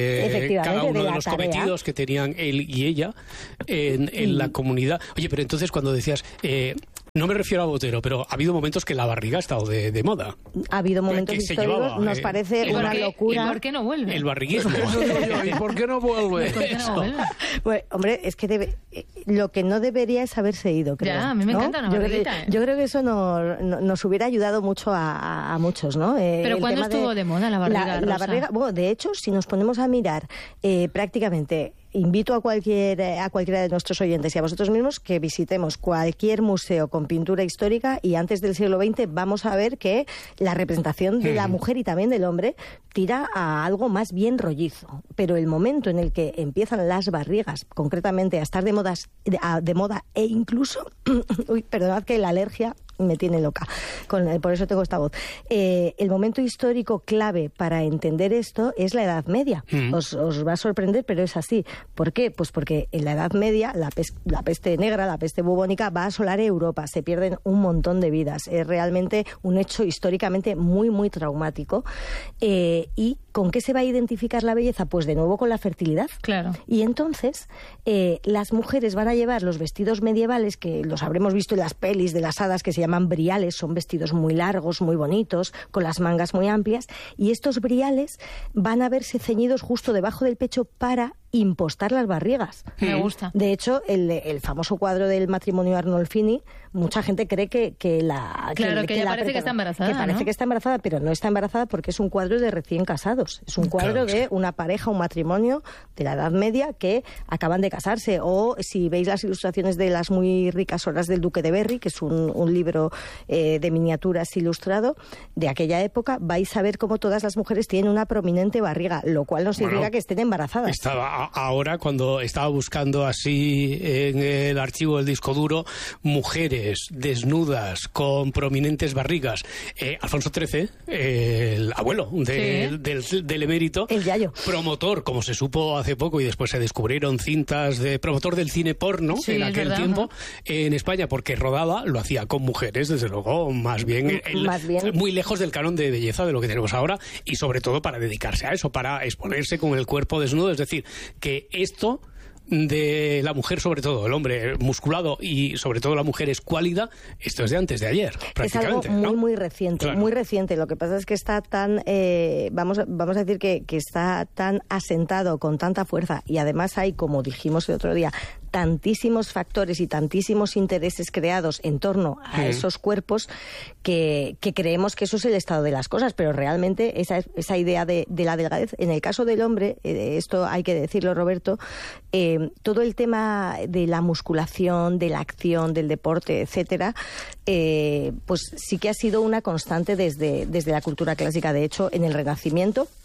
de cada uno de, de los tarea. cometidos que tenían él y ella en, en y... la comunidad. Oye, pero entonces cuando decías... Eh, no me refiero a Botero, pero ha habido momentos que la barriga ha estado de, de moda. Ha habido momentos históricos, llevaba, nos eh, parece una qué, locura. ¿Y por qué no vuelve? El barriguismo. ¿Y por qué no vuelve? ¿Por qué no vuelve? Pues, hombre, es que debe, lo que no debería es haberse ido, creo. Ya, a mí me ¿no? encanta una yo barriguita. Creo que, yo creo que eso no, no, nos hubiera ayudado mucho a, a, a muchos, ¿no? Eh, ¿Pero cuándo estuvo de, de moda la barriga, la, Rosa? La barriga, bueno, de hecho, si nos ponemos a mirar eh, prácticamente... Invito a cualquier a cualquiera de nuestros oyentes y a vosotros mismos que visitemos cualquier museo con pintura histórica y antes del siglo veinte vamos a ver que la representación de la mujer y también del hombre tira a algo más bien rollizo. Pero el momento en el que empiezan las barrigas, concretamente a estar de, modas, de, de moda e incluso... uy, perdonad que la alergia me tiene loca, con, por eso tengo esta voz. Eh, el momento histórico clave para entender esto es la Edad Media. Mm. Os, os va a sorprender, pero es así. ¿Por qué? Pues porque en la Edad Media la, pes la peste negra, la peste bubónica va a asolar Europa, se pierden un montón de vidas. Es realmente un hecho históricamente muy, muy traumático. Eh, ¿Y con qué se va a identificar la belleza? Pues de nuevo con la fertilidad. Claro. Y entonces eh, las mujeres van a llevar los vestidos medievales, que los habremos visto en las pelis de las hadas, que se llaman briales, son vestidos muy largos, muy bonitos, con las mangas muy amplias, y estos briales van a verse ceñidos justo debajo del pecho para impostar las barrigas. Me gusta. De hecho, el, el famoso cuadro del matrimonio Arnolfini, mucha gente cree que, que la... Claro, que, que, que ella la parece que está embarazada, Que parece ¿no? que está embarazada, pero no está embarazada porque es un cuadro de recién casados. Es un cuadro claro, de sí. una pareja, un matrimonio de la Edad Media que acaban de casarse. O si veis las ilustraciones de las muy ricas horas del Duque de Berry, que es un, un libro eh, de miniaturas ilustrado de aquella época, vais a ver cómo todas las mujeres tienen una prominente barriga, lo cual no significa bueno, que estén embarazadas. Estaba ahora, cuando estaba buscando así en el archivo del disco duro, mujeres desnudas con prominentes barrigas. Eh, Alfonso trece, eh, el abuelo de, ¿sí? del, del emérito, el yayo, promotor, como se supo hace poco, y después se descubrieron cintas de promotor del cine porno sí, en aquel verdad, tiempo, ¿no? En España, porque rodaba, lo hacía con mujeres, desde luego, más bien, el, más bien muy lejos del canon de belleza de lo que tenemos ahora, y sobre todo para dedicarse a eso, para exponerse con el cuerpo desnudo. Es decir, que esto de la mujer, sobre todo el hombre musculado y sobre todo la mujer escuálida, esto es de antes de ayer, prácticamente. Es algo muy, ¿no? muy reciente, claro. muy reciente. Lo que pasa es que está tan, eh, vamos, vamos a decir que, que está tan asentado con tanta fuerza, y además hay, como dijimos el otro día, tantísimos factores y tantísimos intereses creados en torno a sí. esos cuerpos que, que creemos que eso es el estado de las cosas, pero realmente esa, esa idea de, de la delgadez, en el caso del hombre, eh, esto hay que decirlo, Roberto, eh, todo el tema de la musculación, de la acción, del deporte, etcétera, eh, pues sí que ha sido una constante desde, desde la cultura clásica. De hecho, en el Renacimiento,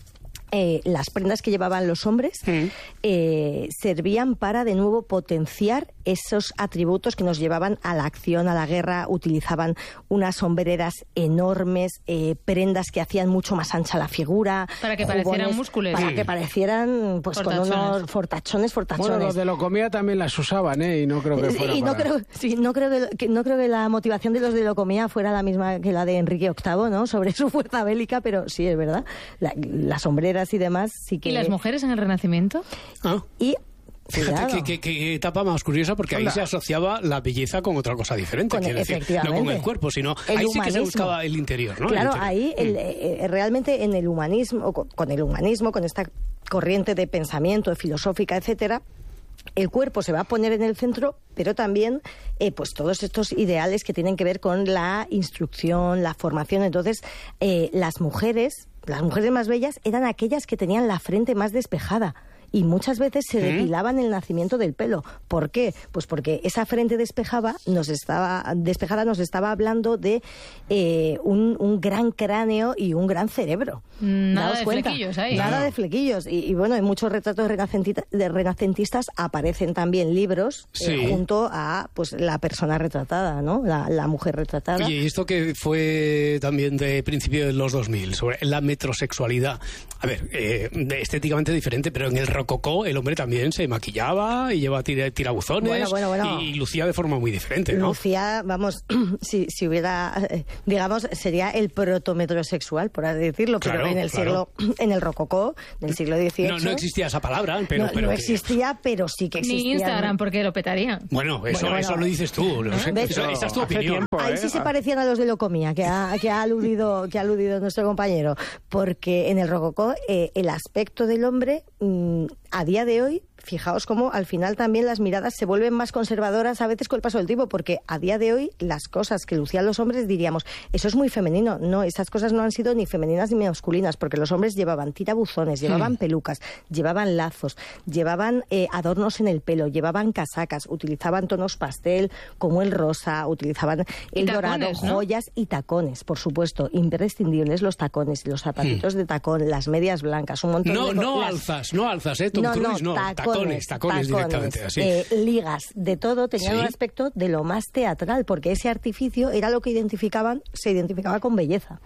eh, las prendas que llevaban los hombres mm. eh, servían para de nuevo potenciar esos atributos que nos llevaban a la acción, a la guerra. Utilizaban unas sombreras enormes, eh, prendas que hacían mucho más ancha la figura. Para que jugones, parecieran músculos. Para sí. que parecieran pues con unos fortachones, fortachones. Bueno, los de Locomía también las usaban, ¿eh? Y no creo que fuera y no para... creo, sí, no creo que, que no creo que la motivación de los de Locomía fuera la misma que la de Enrique octavo, ¿no? Sobre su fuerza bélica, pero sí, es verdad. La, las sombreras y demás sí que... ¿Y las mujeres en el Renacimiento? Ah. Y... Fíjate qué, qué etapa más curiosa, porque ahí Hola. se asociaba la belleza con otra cosa diferente, con, quiero decir, no con el cuerpo, sino el ahí humanismo. Sí que se buscaba el interior, ¿no? Claro, interior. ahí el, mm. eh, realmente en el humanismo, con, con el humanismo, con esta corriente de pensamiento, de filosófica, etcétera, el cuerpo se va a poner en el centro, pero también eh, pues todos estos ideales que tienen que ver con la instrucción, la formación. Entonces, eh, las mujeres, las mujeres más bellas eran aquellas que tenían la frente más despejada. Y muchas veces se depilaban el nacimiento del pelo. ¿Por qué? Pues porque esa frente despejaba, nos estaba, despejada nos estaba hablando de eh, un, un gran cráneo y un gran cerebro. Nada Daos de cuenta. flequillos ahí. Nada no. de flequillos. Y, y bueno, en muchos retratos de renacentistas aparecen también libros sí. eh, junto a pues la persona retratada, ¿no? La, la mujer retratada. Oye, y esto que fue también de principios de los dos mil, sobre la metrosexualidad. A ver, eh, estéticamente diferente, pero en el rococó el hombre también se maquillaba y llevaba tira, tirabuzones bueno, bueno, bueno. y lucía de forma muy diferente, ¿no? Lucía, vamos, si, si hubiera, eh, digamos, sería el protometrosexual, por así decirlo, claro, pero en el claro. siglo, en el rococó, del siglo dieciocho... No, no existía esa palabra, pero... No, pero no que... existía, pero sí que existía. Ni Instagram, porque lo petaría. Bueno, eso, bueno, eso bueno. lo dices tú, no sé, ¿Ves? esa, esa es tu opinión. Tiempo, Ahí ¿eh? sí se parecían a los de Locomía, que ha, que ha aludido que ha aludido nuestro compañero, porque en el rococó eh, el aspecto del hombre mmm, a día de hoy, fijaos cómo al final también las miradas se vuelven más conservadoras a veces con el paso del tiempo, porque a día de hoy las cosas que lucían los hombres diríamos, eso es muy femenino. No, esas cosas no han sido ni femeninas ni masculinas, porque los hombres llevaban tirabuzones, llevaban hmm. pelucas, llevaban lazos, llevaban eh, adornos en el pelo, llevaban casacas, utilizaban tonos pastel como el rosa, utilizaban el tacones, dorado, ¿no? joyas y tacones, por supuesto, imprescindibles los tacones, los zapatitos hmm. de tacón, las medias blancas, un montón no, de... No, las... alzas, no alzas, ¿eh? Tom no, Cruise, no, no, tacones, tacones, tacones, tacones directamente, así. Eh, ligas, de todo, tenían ¿Sí? un aspecto de lo más teatral, porque ese artificio era lo que identificaban, se identificaba con belleza.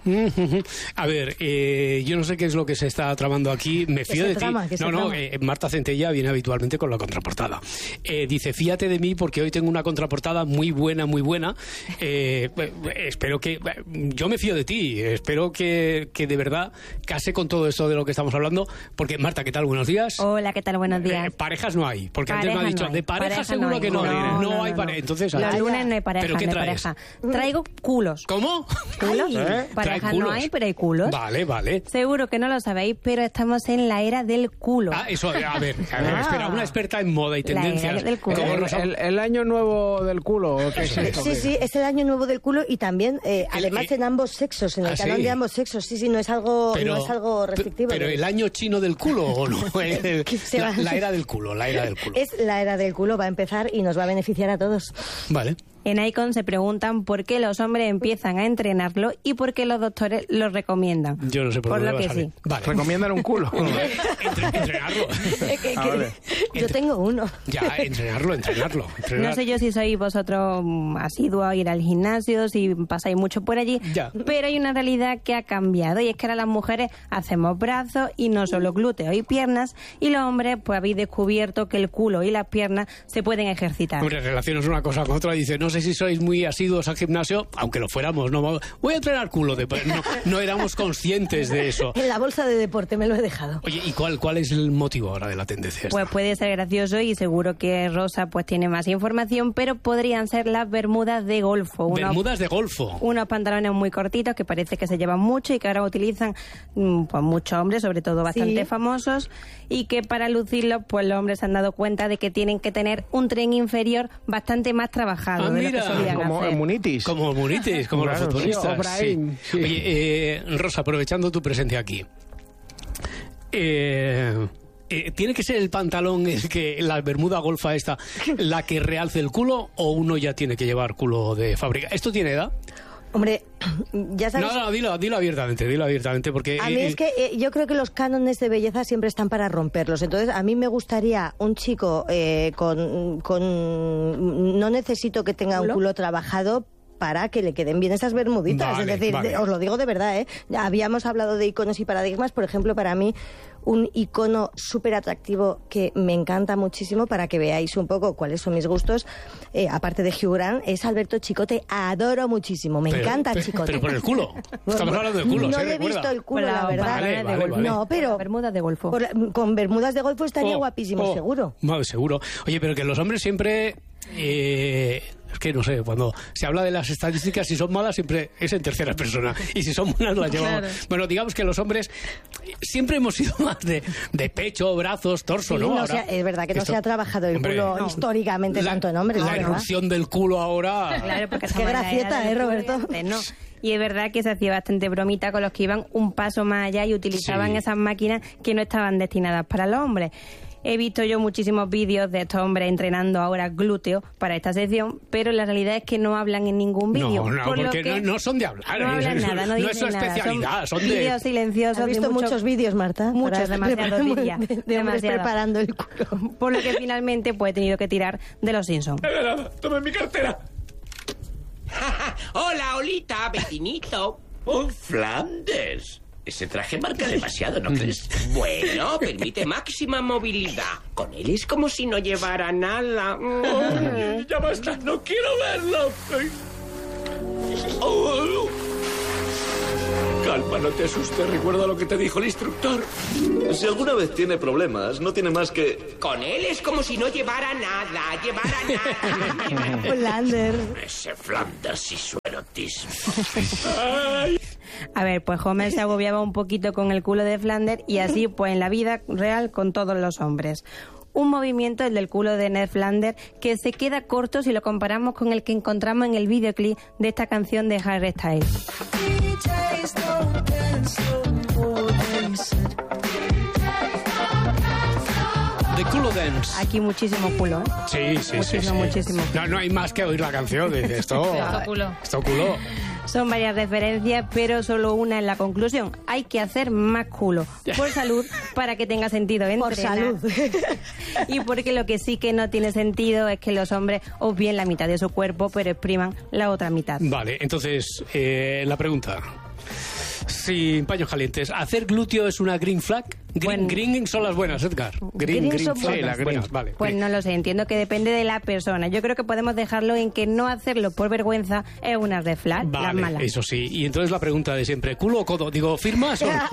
A ver, eh, yo no sé qué es lo que se está tramando aquí, me fío de trama, ti. No, no, eh, Marta Centella viene habitualmente con la contraportada. Eh, dice, fíjate de mí porque hoy tengo una contraportada muy buena, muy buena. Eh, espero que... Yo me fío de ti, espero que, que de verdad case con todo esto de lo que estamos hablando, porque Marta, ¿qué tal? Buenos días. Hola, ¿qué tal? Buenos días. Eh, parejas no hay, porque pareja antes me ha dicho, no de pareja, pareja seguro no hay. que no, No, no, no, no, hay no. pareja. Entonces, los lunes no hay pareja, ¿pero qué no hay traes? pareja. Traigo culos. ¿Cómo? ¿Culos? ¿Eh? Parejas culos. no hay, pero hay culos. Vale, vale. Seguro que no lo sabéis, pero estamos en la era del culo. Ah, eso, a ver, a ver, ah. espera, una experta en moda y tendencias. Del culo. El, el, el año nuevo del culo, ¿o qué es esto? Sí, sí, es el año nuevo del culo y también, eh, el, además, el, en ambos sexos, en el ¿ah, canon sí? de ambos sexos. Sí, sí, no es algo, pero, no es algo restrictivo. Pero el año chino del culo, ¿o no? El, la, la era del culo, la era del culo. Es la era del culo, va a empezar y nos va a beneficiar a todos. Vale. En Icon se preguntan por qué los hombres empiezan a entrenarlo y por qué los doctores lo recomiendan. Yo no sé por, por dónde lo va que a salir. sí. Vale. Recomiendan un culo. Entre, entrenarlo. que, que, ah, vale. Yo tengo uno. Ya, entrenarlo, entrenarlo. Entrenar. No sé yo si sois vosotros asiduos a ir al gimnasio, si pasáis mucho por allí, ya. Pero hay una realidad que ha cambiado y es que ahora las mujeres hacemos brazos y no solo glúteos y piernas, y los hombres pues habéis descubierto que el culo y las piernas se pueden ejercitar. Hombre, relacionas una cosa con otra y dice, no sé si sois muy asiduos al gimnasio, aunque lo fuéramos, no voy a entrenar culo, de, no, no éramos conscientes de eso. En la bolsa de deporte me lo he dejado. Oye, ¿y cuál, cuál es el motivo ahora de la tendencia esta? Pues puede ser gracioso y seguro que Rosa pues tiene más información, pero podrían ser las bermudas de golfo. Unos, bermudas de golfo. Unos pantalones muy cortitos que parece que se llevan mucho y que ahora utilizan pues muchos hombres, sobre todo bastante sí. famosos, y que para lucirlos pues los hombres se han dado cuenta de que tienen que tener un tren inferior bastante más trabajado ah, de mira. lo que solían como hacer. Munitis. Como Munitis, como claro, los futbolistas. Sí, sí. Sí. Oye, eh, Rosa, aprovechando tu presencia aquí, eh, eh, ¿tiene que ser el pantalón el que la bermuda golfa esta la que realce el culo o uno ya tiene que llevar culo de fábrica? ¿Esto tiene edad? Hombre, ya sabes... No, no, dilo, dilo abiertamente, dilo abiertamente, porque... A mí eh, es que eh, yo creo que los cánones de belleza siempre están para romperlos. Entonces, a mí me gustaría un chico eh, con, con... No necesito que tenga un culo trabajado para que le queden bien esas bermuditas. Vale, es decir, vale. os lo digo de verdad, ¿eh? Ya habíamos hablado de iconos y paradigmas. Por ejemplo, para mí, un icono súper atractivo que me encanta muchísimo, para que veáis un poco cuáles son mis gustos, eh, aparte de Hugh Grant, es Alberto Chicote. Adoro muchísimo, me pero, encanta pero, Chicote. Pero por el culo. Estamos hablando de culo, No ¿sí? le he Recuerda. visto el culo, Con la verdad. Vale, vale, vale. No, pero... Bermudas de golfo. por la- con bermudas de golfo estaría Oh, guapísimo, oh, seguro. no, seguro. Oye, pero que los hombres siempre... eh, es que no sé, cuando se habla de las estadísticas, si son malas siempre es en tercera persona, y si son buenas las llevamos. Claro. Bueno, digamos que los hombres siempre hemos sido más de, de pecho, brazos, torso, Sí, ¿no? no Ahora, se ha- es verdad que no esto- se ha trabajado el hombre, culo no. históricamente La- tanto en hombres, La la verdad. erupción del culo ahora... Claro, porque Qué estamos en la gracieta, era ¿eh, del Roberto? culo y antes no. Y es verdad que se hacía bastante bromita con los que iban un paso más allá y utilizaban Sí. esas máquinas que no estaban destinadas para los hombres. He visto yo muchísimos vídeos de estos hombres entrenando ahora glúteos para esta sección, pero la realidad es que no hablan en ningún vídeo. No, no, por lo porque que no, no son de hablar. no ¿eh? hablan nada, no No dicen es su nada. especialidad, son, de... vídeos silenciosos. ¿Has de visto mucho- muchos vídeos, Marta? Muchos, Para- demasiados, de- diría. De, de hombres Demasiado. preparando el culo. Por lo que finalmente pues he tenido que tirar de los Simpsons. Toma mi cartera. Hola, Olita, vecinito. Oh, Flanders. Ese traje marca demasiado, ¿no crees? Bueno, permite máxima movilidad. Con él es como si no llevara nada. Ay, ya basta, no quiero verlo. Ay. Oh. Calma, no te asustes. Recuerda lo que te dijo el instructor. Si alguna vez tiene problemas, no tiene más que... Con él es como si no llevara nada, llevara nada. Lander. Ese Flanders y su erotismo. A ver, pues Homer se agobiaba un poquito con el culo de Flanders y así pues en la vida real con todos los hombres. Un movimiento, el del culo de Ned Flanders, que se queda corto si lo comparamos con el que encontramos en el videoclip de esta canción de Harry Styles. The Culo Dance. Aquí muchísimo culo, ¿eh? Sí, sí, sí, Muchísimo, sí. muchísimo. No, no hay más que oír la canción. Dice, esto, Esto culo. esto culo. Son varias referencias, pero solo una en la conclusión. Hay que hacer más culo. Por salud, para que tenga sentido entrenar. Por salud. Y porque lo que sí que no tiene sentido es que los hombres obvien la mitad de su cuerpo, pero expriman la otra mitad. Vale, entonces, eh, la pregunta. Sin paños calientes, ¿hacer glúteo es una green flag? Green, Bueno. green son las buenas, Edgar. Green, Green green son flag, buenas. las buenas, vale. Pues no lo sé, entiendo que depende de la persona. Yo creo que podemos dejarlo en que no hacerlo por vergüenza es una red flag, las Vale, malas. eso sí. Y entonces la pregunta de siempre, ¿culo o codo? Digo, ¿firmas o no?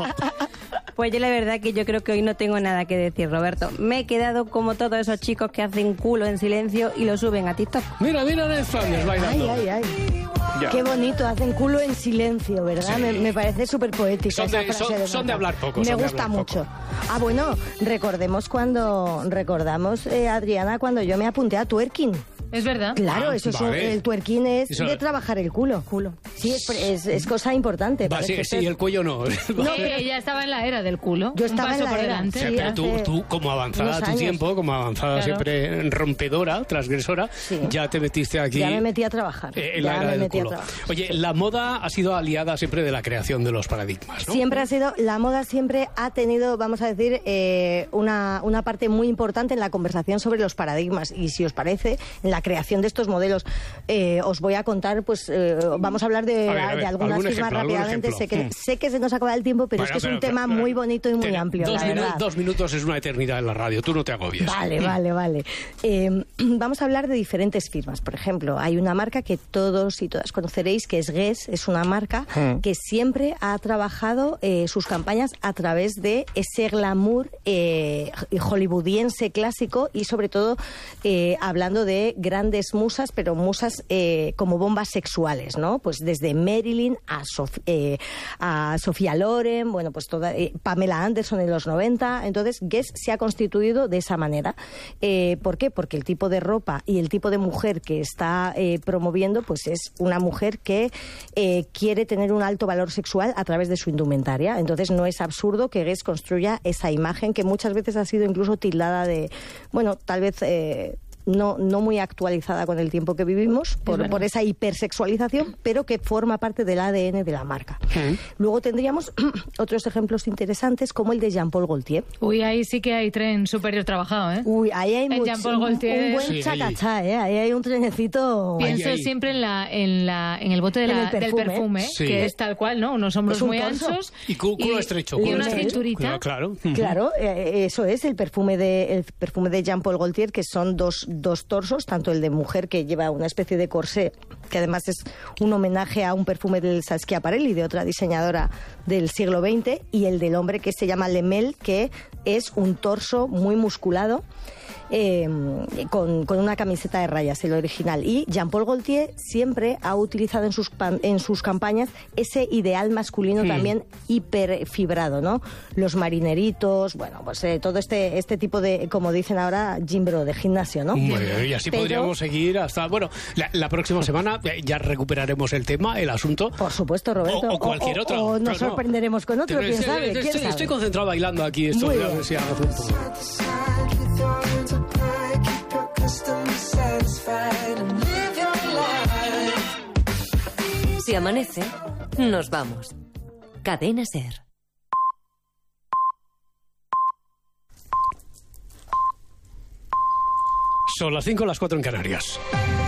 Pues yo la verdad que yo creo que hoy no tengo nada que decir, Roberto. Me he quedado como todos esos chicos que hacen culo en silencio y lo suben a TikTok. Mira, mira Ned Flanders bailando. Ay, ay, ay. Ya. Qué bonito, hacen culo en silencio, ¿verdad? Sí. Me, me parece súper poético. Son esa de- frase son- de son de Marta. hablar poco, Me son de gusta hablar mucho. Ah, bueno, recordemos cuando, recordamos, eh, Adriana, cuando yo me apunté a twerking. Es verdad. Claro, Ah, eso es un- vale. el twerking es Eso- de trabajar el culo. culo. Sí, es, es, es cosa importante. Va, sí, parece sí, ser. el cuello no. No, ella estaba en la era del culo. Yo Un estaba paso en la por era, delante. Sí, sí, pero tú, hace tú, como avanzada a unos tu años. tiempo, como avanzada Claro. siempre rompedora, transgresora, ya te metiste aquí Ya me metí a trabajar. eh, en ya la era me del metí a culo. trabajar. Oye, la moda ha sido aliada siempre de la creación de los paradigmas, ¿no? Siempre ha sido, la moda siempre ha tenido, vamos a decir, eh, una, una parte muy importante en la conversación sobre los paradigmas. Y si os parece, en la creación de estos modelos, eh, os voy a contar, pues eh, vamos a hablar de, A ver, a ver, de algunas algún firmas ejemplo, algún rápidamente. Sé ejemplo. que, sé que se nos acaba el tiempo, pero Bueno, es que es pero- un tema pero- muy bonito y muy Ten- amplio, dos, la minu- verdad. dos minutos es una eternidad en la radio, tú no te agobies. Vale, vale, vale. Eh, vamos a hablar de diferentes firmas. Por ejemplo, hay una marca que todos y todas conoceréis, que es Guess. Es una marca Hmm. que siempre ha trabajado eh, sus campañas a través de ese glamour eh, hollywoodiense clásico y sobre todo eh, hablando de grandes musas, pero musas eh, como bombas sexuales, ¿no? Pues desde Marilyn a, Sof- eh, a Sofía Loren, bueno, pues toda eh, Pamela Anderson en los noventa. Entonces, Guess se ha constituido de esa manera. Eh, ¿Por qué? Porque el tipo de ropa y el tipo de mujer que está eh, promoviendo, pues es una mujer que eh, quiere tener un alto valor sexual a través de su indumentaria. Entonces, no es absurdo que Guess construya esa imagen que muchas veces ha sido incluso tildada de, bueno, tal vez... Eh, no, no muy actualizada con el tiempo que vivimos, por, por esa hipersexualización, pero que forma parte del A D N de la marca. Uh-huh. Luego tendríamos otros ejemplos interesantes, como el de Jean-Paul Gaultier. Uy, ahí sí que hay tren superior trabajado, ¿eh? Uy, ahí hay mucho, Jean-Paul Gaultier, un buen sí, chacachá, ¿eh? Ahí hay un trenecito... Pienso ahí, ahí. siempre en, la, en, la, en el bote de la, el perfume, del perfume, sí. que es tal cual, ¿no? Unos hombros muy torso. anchos. Y culo y, estrecho. Y culo una estrecho. cinturita. Claro, claro eh, eso es el perfume de el perfume de Jean-Paul Gaultier, que son dos, dos torsos, tanto el de mujer, que lleva una especie de corsé, que además es un homenaje a un perfume del Schiaparelli, de otra diseñadora del siglo veinte, y el del hombre, que se llama Lemel, que es un torso muy musculado, Eh, con, con una camiseta de rayas, el original. Y Jean-Paul Gaultier siempre ha utilizado en sus, en sus campañas ese ideal masculino hmm. también hiperfibrado, ¿no? Los marineritos, bueno, pues eh, todo este este tipo de, como dicen ahora, gym bro, de gimnasio, ¿no? Bueno, y así Pero... podríamos seguir hasta, bueno, la, la próxima semana ya recuperaremos el tema, el asunto. Por supuesto, Roberto. O, o cualquier o, otro. O nos no, sorprenderemos con otro, ¿quién sabe? ¿Quién estoy, sabe? estoy concentrado bailando aquí, esto, Muy a ver si hago un poco. Si amanece, nos vamos. Cadena SER. Son las cinco, las cuatro en Canarias.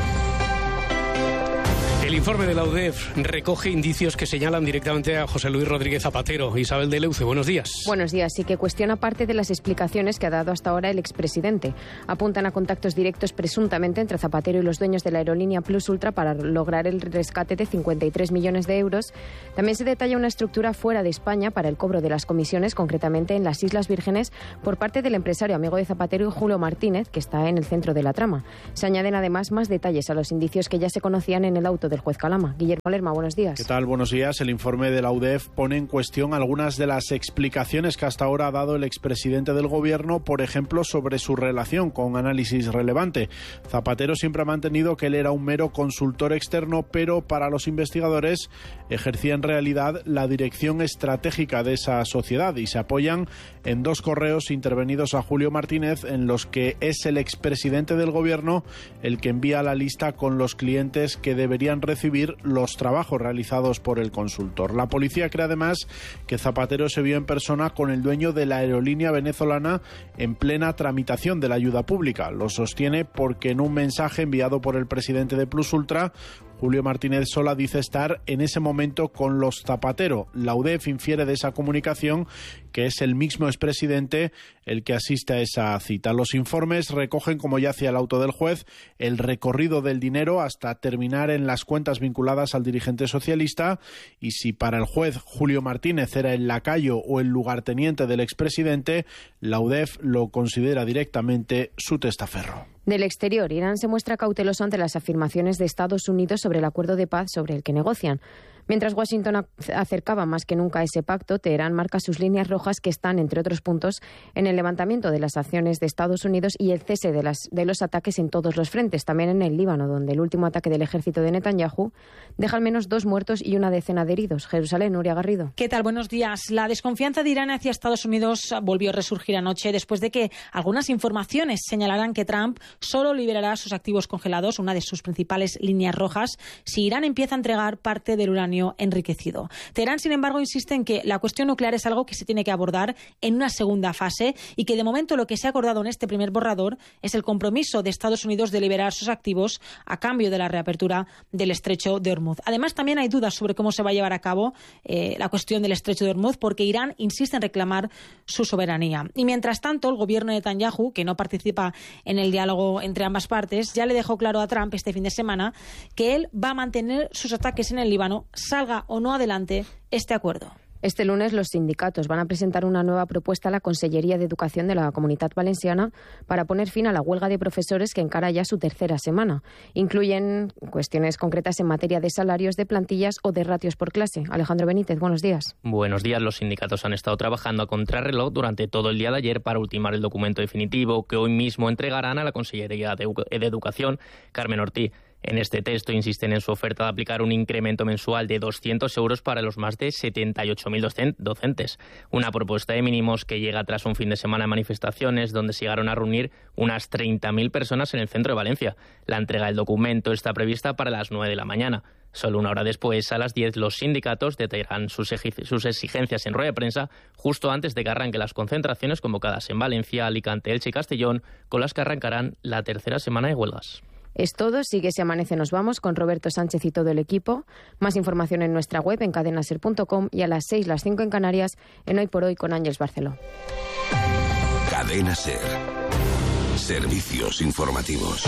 El informe de la U D E F recoge indicios que señalan directamente a José Luis Rodríguez Zapatero. Isabel de Leuce, buenos días. Buenos días. Y que cuestiona parte de las explicaciones que ha dado hasta ahora el expresidente. Apuntan a contactos directos presuntamente entre Zapatero y los dueños de la aerolínea Plus Ultra para lograr el rescate de cincuenta y tres millones de euros. También se detalla una estructura fuera de España para el cobro de las comisiones, concretamente en las Islas Vírgenes, por parte del empresario amigo de Zapatero y Julio Martínez, que está en el centro de la trama. Se añaden además más detalles a los indicios que ya se conocían en el auto del juez Calama. Guillermo Lerma, buenos días. ¿Qué tal? Buenos días. El informe de la U D E F pone en cuestión algunas de las explicaciones que hasta ahora ha dado el expresidente del Gobierno, por ejemplo, sobre su relación con Análisis Relevante. Zapatero siempre ha mantenido que él era un mero consultor externo, pero para los investigadores ejercía en realidad la dirección estratégica de esa sociedad, y se apoyan en dos correos intervenidos a Julio Martínez en los que es el expresidente del Gobierno el que envía la lista con los clientes que deberían recibir los trabajos realizados por el consultor. La policía cree además que Zapatero se vio en persona con el dueño de la aerolínea venezolana en plena tramitación de la ayuda pública. Lo sostiene porque en un mensaje enviado por el presidente de Plus Ultra, Julio Martínez Sola dice estar en ese momento con los Zapatero. La U D E F infiere de esa comunicación que es el mismo expresidente el que asiste a esa cita. Los informes recogen, como ya hacía el auto del juez, el recorrido del dinero hasta terminar en las cuentas vinculadas al dirigente socialista, y si para el juez Julio Martínez era el lacayo o el lugarteniente del expresidente, la U D E F lo considera directamente su testaferro. Del exterior, Irán se muestra cauteloso ante las afirmaciones de Estados Unidos sobre el acuerdo de paz sobre el que negocian. Mientras Washington acercaba más que nunca ese pacto, Teherán marca sus líneas rojas, que están, entre otros puntos, en el levantamiento de las sanciones de Estados Unidos y el cese de, las, de los ataques en todos los frentes, también en el Líbano, donde el último ataque del ejército de Netanyahu deja al menos dos muertos y una decena de heridos. Jerusalén, Nuria Garrido. ¿Qué tal? Buenos días. La desconfianza de Irán hacia Estados Unidos volvió a resurgir anoche después de que algunas informaciones señalaran que Trump solo liberará sus activos congelados, una de sus principales líneas rojas, si Irán empieza a entregar parte del uranio enriquecido. Teherán, sin embargo, insiste en que la cuestión nuclear es algo que se tiene que abordar en una segunda fase y que de momento lo que se ha acordado en este primer borrador es el compromiso de Estados Unidos de liberar sus activos a cambio de la reapertura del estrecho de Hormuz. Además, también hay dudas sobre cómo se va a llevar a cabo eh, la cuestión del estrecho de Hormuz, porque Irán insiste en reclamar su soberanía. Y mientras tanto, el gobierno de Netanyahu, que no participa en el diálogo entre ambas partes, ya le dejó claro a Trump este fin de semana que él va a mantener sus ataques en el Líbano, salga o no adelante este acuerdo. Este lunes los sindicatos van a presentar una nueva propuesta a la Consellería de Educación de la Comunitat Valenciana para poner fin a la huelga de profesores que encara ya su tercera semana. Incluyen cuestiones concretas en materia de salarios, de plantillas o de ratios por clase. Alejandro Benítez, buenos días. Buenos días. Los sindicatos han estado trabajando a contrarreloj durante todo el día de ayer para ultimar el documento definitivo que hoy mismo entregarán a la Consellería de Educación, Carmen Ortiz. En este texto insisten en su oferta de aplicar un incremento mensual de doscientos euros para los más de setenta y ocho mil docentes. Una propuesta de mínimos que llega tras un fin de semana de manifestaciones donde se llegaron a reunir unas treinta mil personas en el centro de Valencia. La entrega del documento está prevista para las nueve de la mañana. Solo una hora después, a las diez, los sindicatos detallarán sus, sus exigencias en rueda de prensa justo antes de que arranquen las concentraciones convocadas en Valencia, Alicante, Elche y Castellón, con las que arrancarán la tercera semana de huelgas. Es todo. Sigue Si Amanece Nos Vamos con Roberto Sánchez y todo el equipo. Más información en nuestra web en cadenaser punto com y a las seis, las cinco en Canarias, en Hoy por Hoy con Ángeles Barceló. Cadena Ser. Servicios informativos.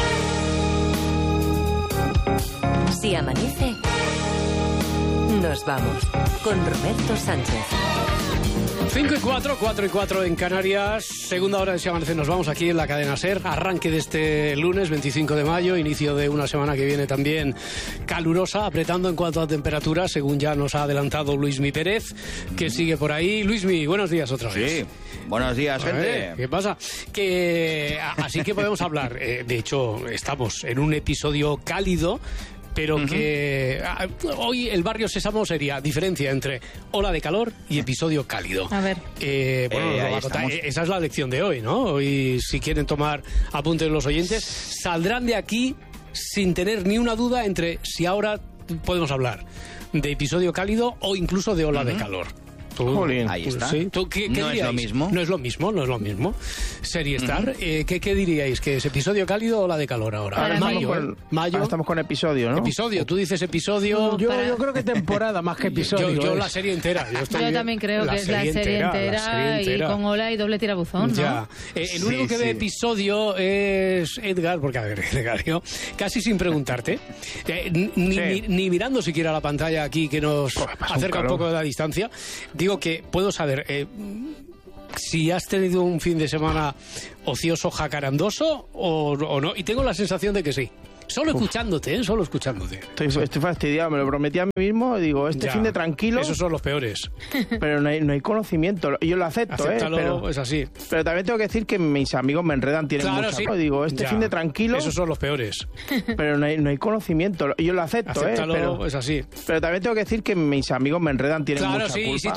Si amanece, nos vamos con Roberto Sánchez. cinco y cuatro, cuatro y cuatro en Canarias. Segunda hora de Si Amanece Nos Vamos aquí en la cadena SER. Arranque de este lunes veinticinco de mayo, inicio de una semana que viene también calurosa, apretando en cuanto a temperatura, según ya nos ha adelantado Luismi Pérez, que sigue por ahí. Luismi, buenos días otra vez. Sí, buenos días, gente. ¿Qué pasa? Que así que podemos hablar. Eh, de hecho, estamos en un episodio cálido, pero uh-huh. que a, hoy el Barrio Sésamo sería diferencia entre ola de calor y episodio cálido. A ver. Eh, bueno, eh, nos va a contar. Esa es la lección de hoy, ¿no? Hoy, si quieren tomar apuntes los oyentes, saldrán de aquí sin tener ni una duda entre si ahora podemos hablar de episodio cálido o incluso de ola uh-huh. de calor. Tú, Ahí está. ¿Sí? ¿Tú, qué, qué no diríais? es lo mismo. No es lo mismo, no es lo mismo. Serie Star, Uh-huh. eh, ¿qué, ¿qué diríais? ¿Que es episodio cálido o la de calor ahora? Ahora Mayo, estamos con, ¿eh? Mayo. Ahora estamos con episodio, ¿no? Episodio, tú dices episodio. Yo, yo creo que temporada más que episodio. Yo, yo es. la serie entera. Yo, estoy Yo bien. también creo la que es la serie entera, entera, la serie entera. Y con ola y doble tirabuzón, ¿no? Ya. Eh, el Sí, único que sí. ve episodio es Edgar, porque a ver, Edgar, yo, casi sin preguntarte, eh, ni, Sí. ni, ni mirando siquiera la pantalla aquí que nos Pues pasa un acerca un, calor. poco de la distancia, digo que puedo saber eh, si has tenido un fin de semana ocioso, jacarandoso o, o no, y tengo la sensación de que sí. Solo escuchándote, ¿eh? Solo escuchándote. Estoy, estoy fastidiado, me lo prometí a mí mismo. Digo, este Ya. fin de tranquilo. Esos son los peores. Pero no hay, no hay conocimiento. Yo lo acepto, Acéptalo, ¿eh? Pero, es así. pero también tengo que decir que mis amigos me enredan, tienen Claro, mucha. sí. Digo, este Ya. fin de tranquilo. Esos son los peores. Pero no hay, no hay conocimiento. Yo lo acepto, ¿eh? Acéptalo, Pero, es así. pero también tengo que decir que mis amigos me enredan, tienen Claro, mucha sí, culpa. sí,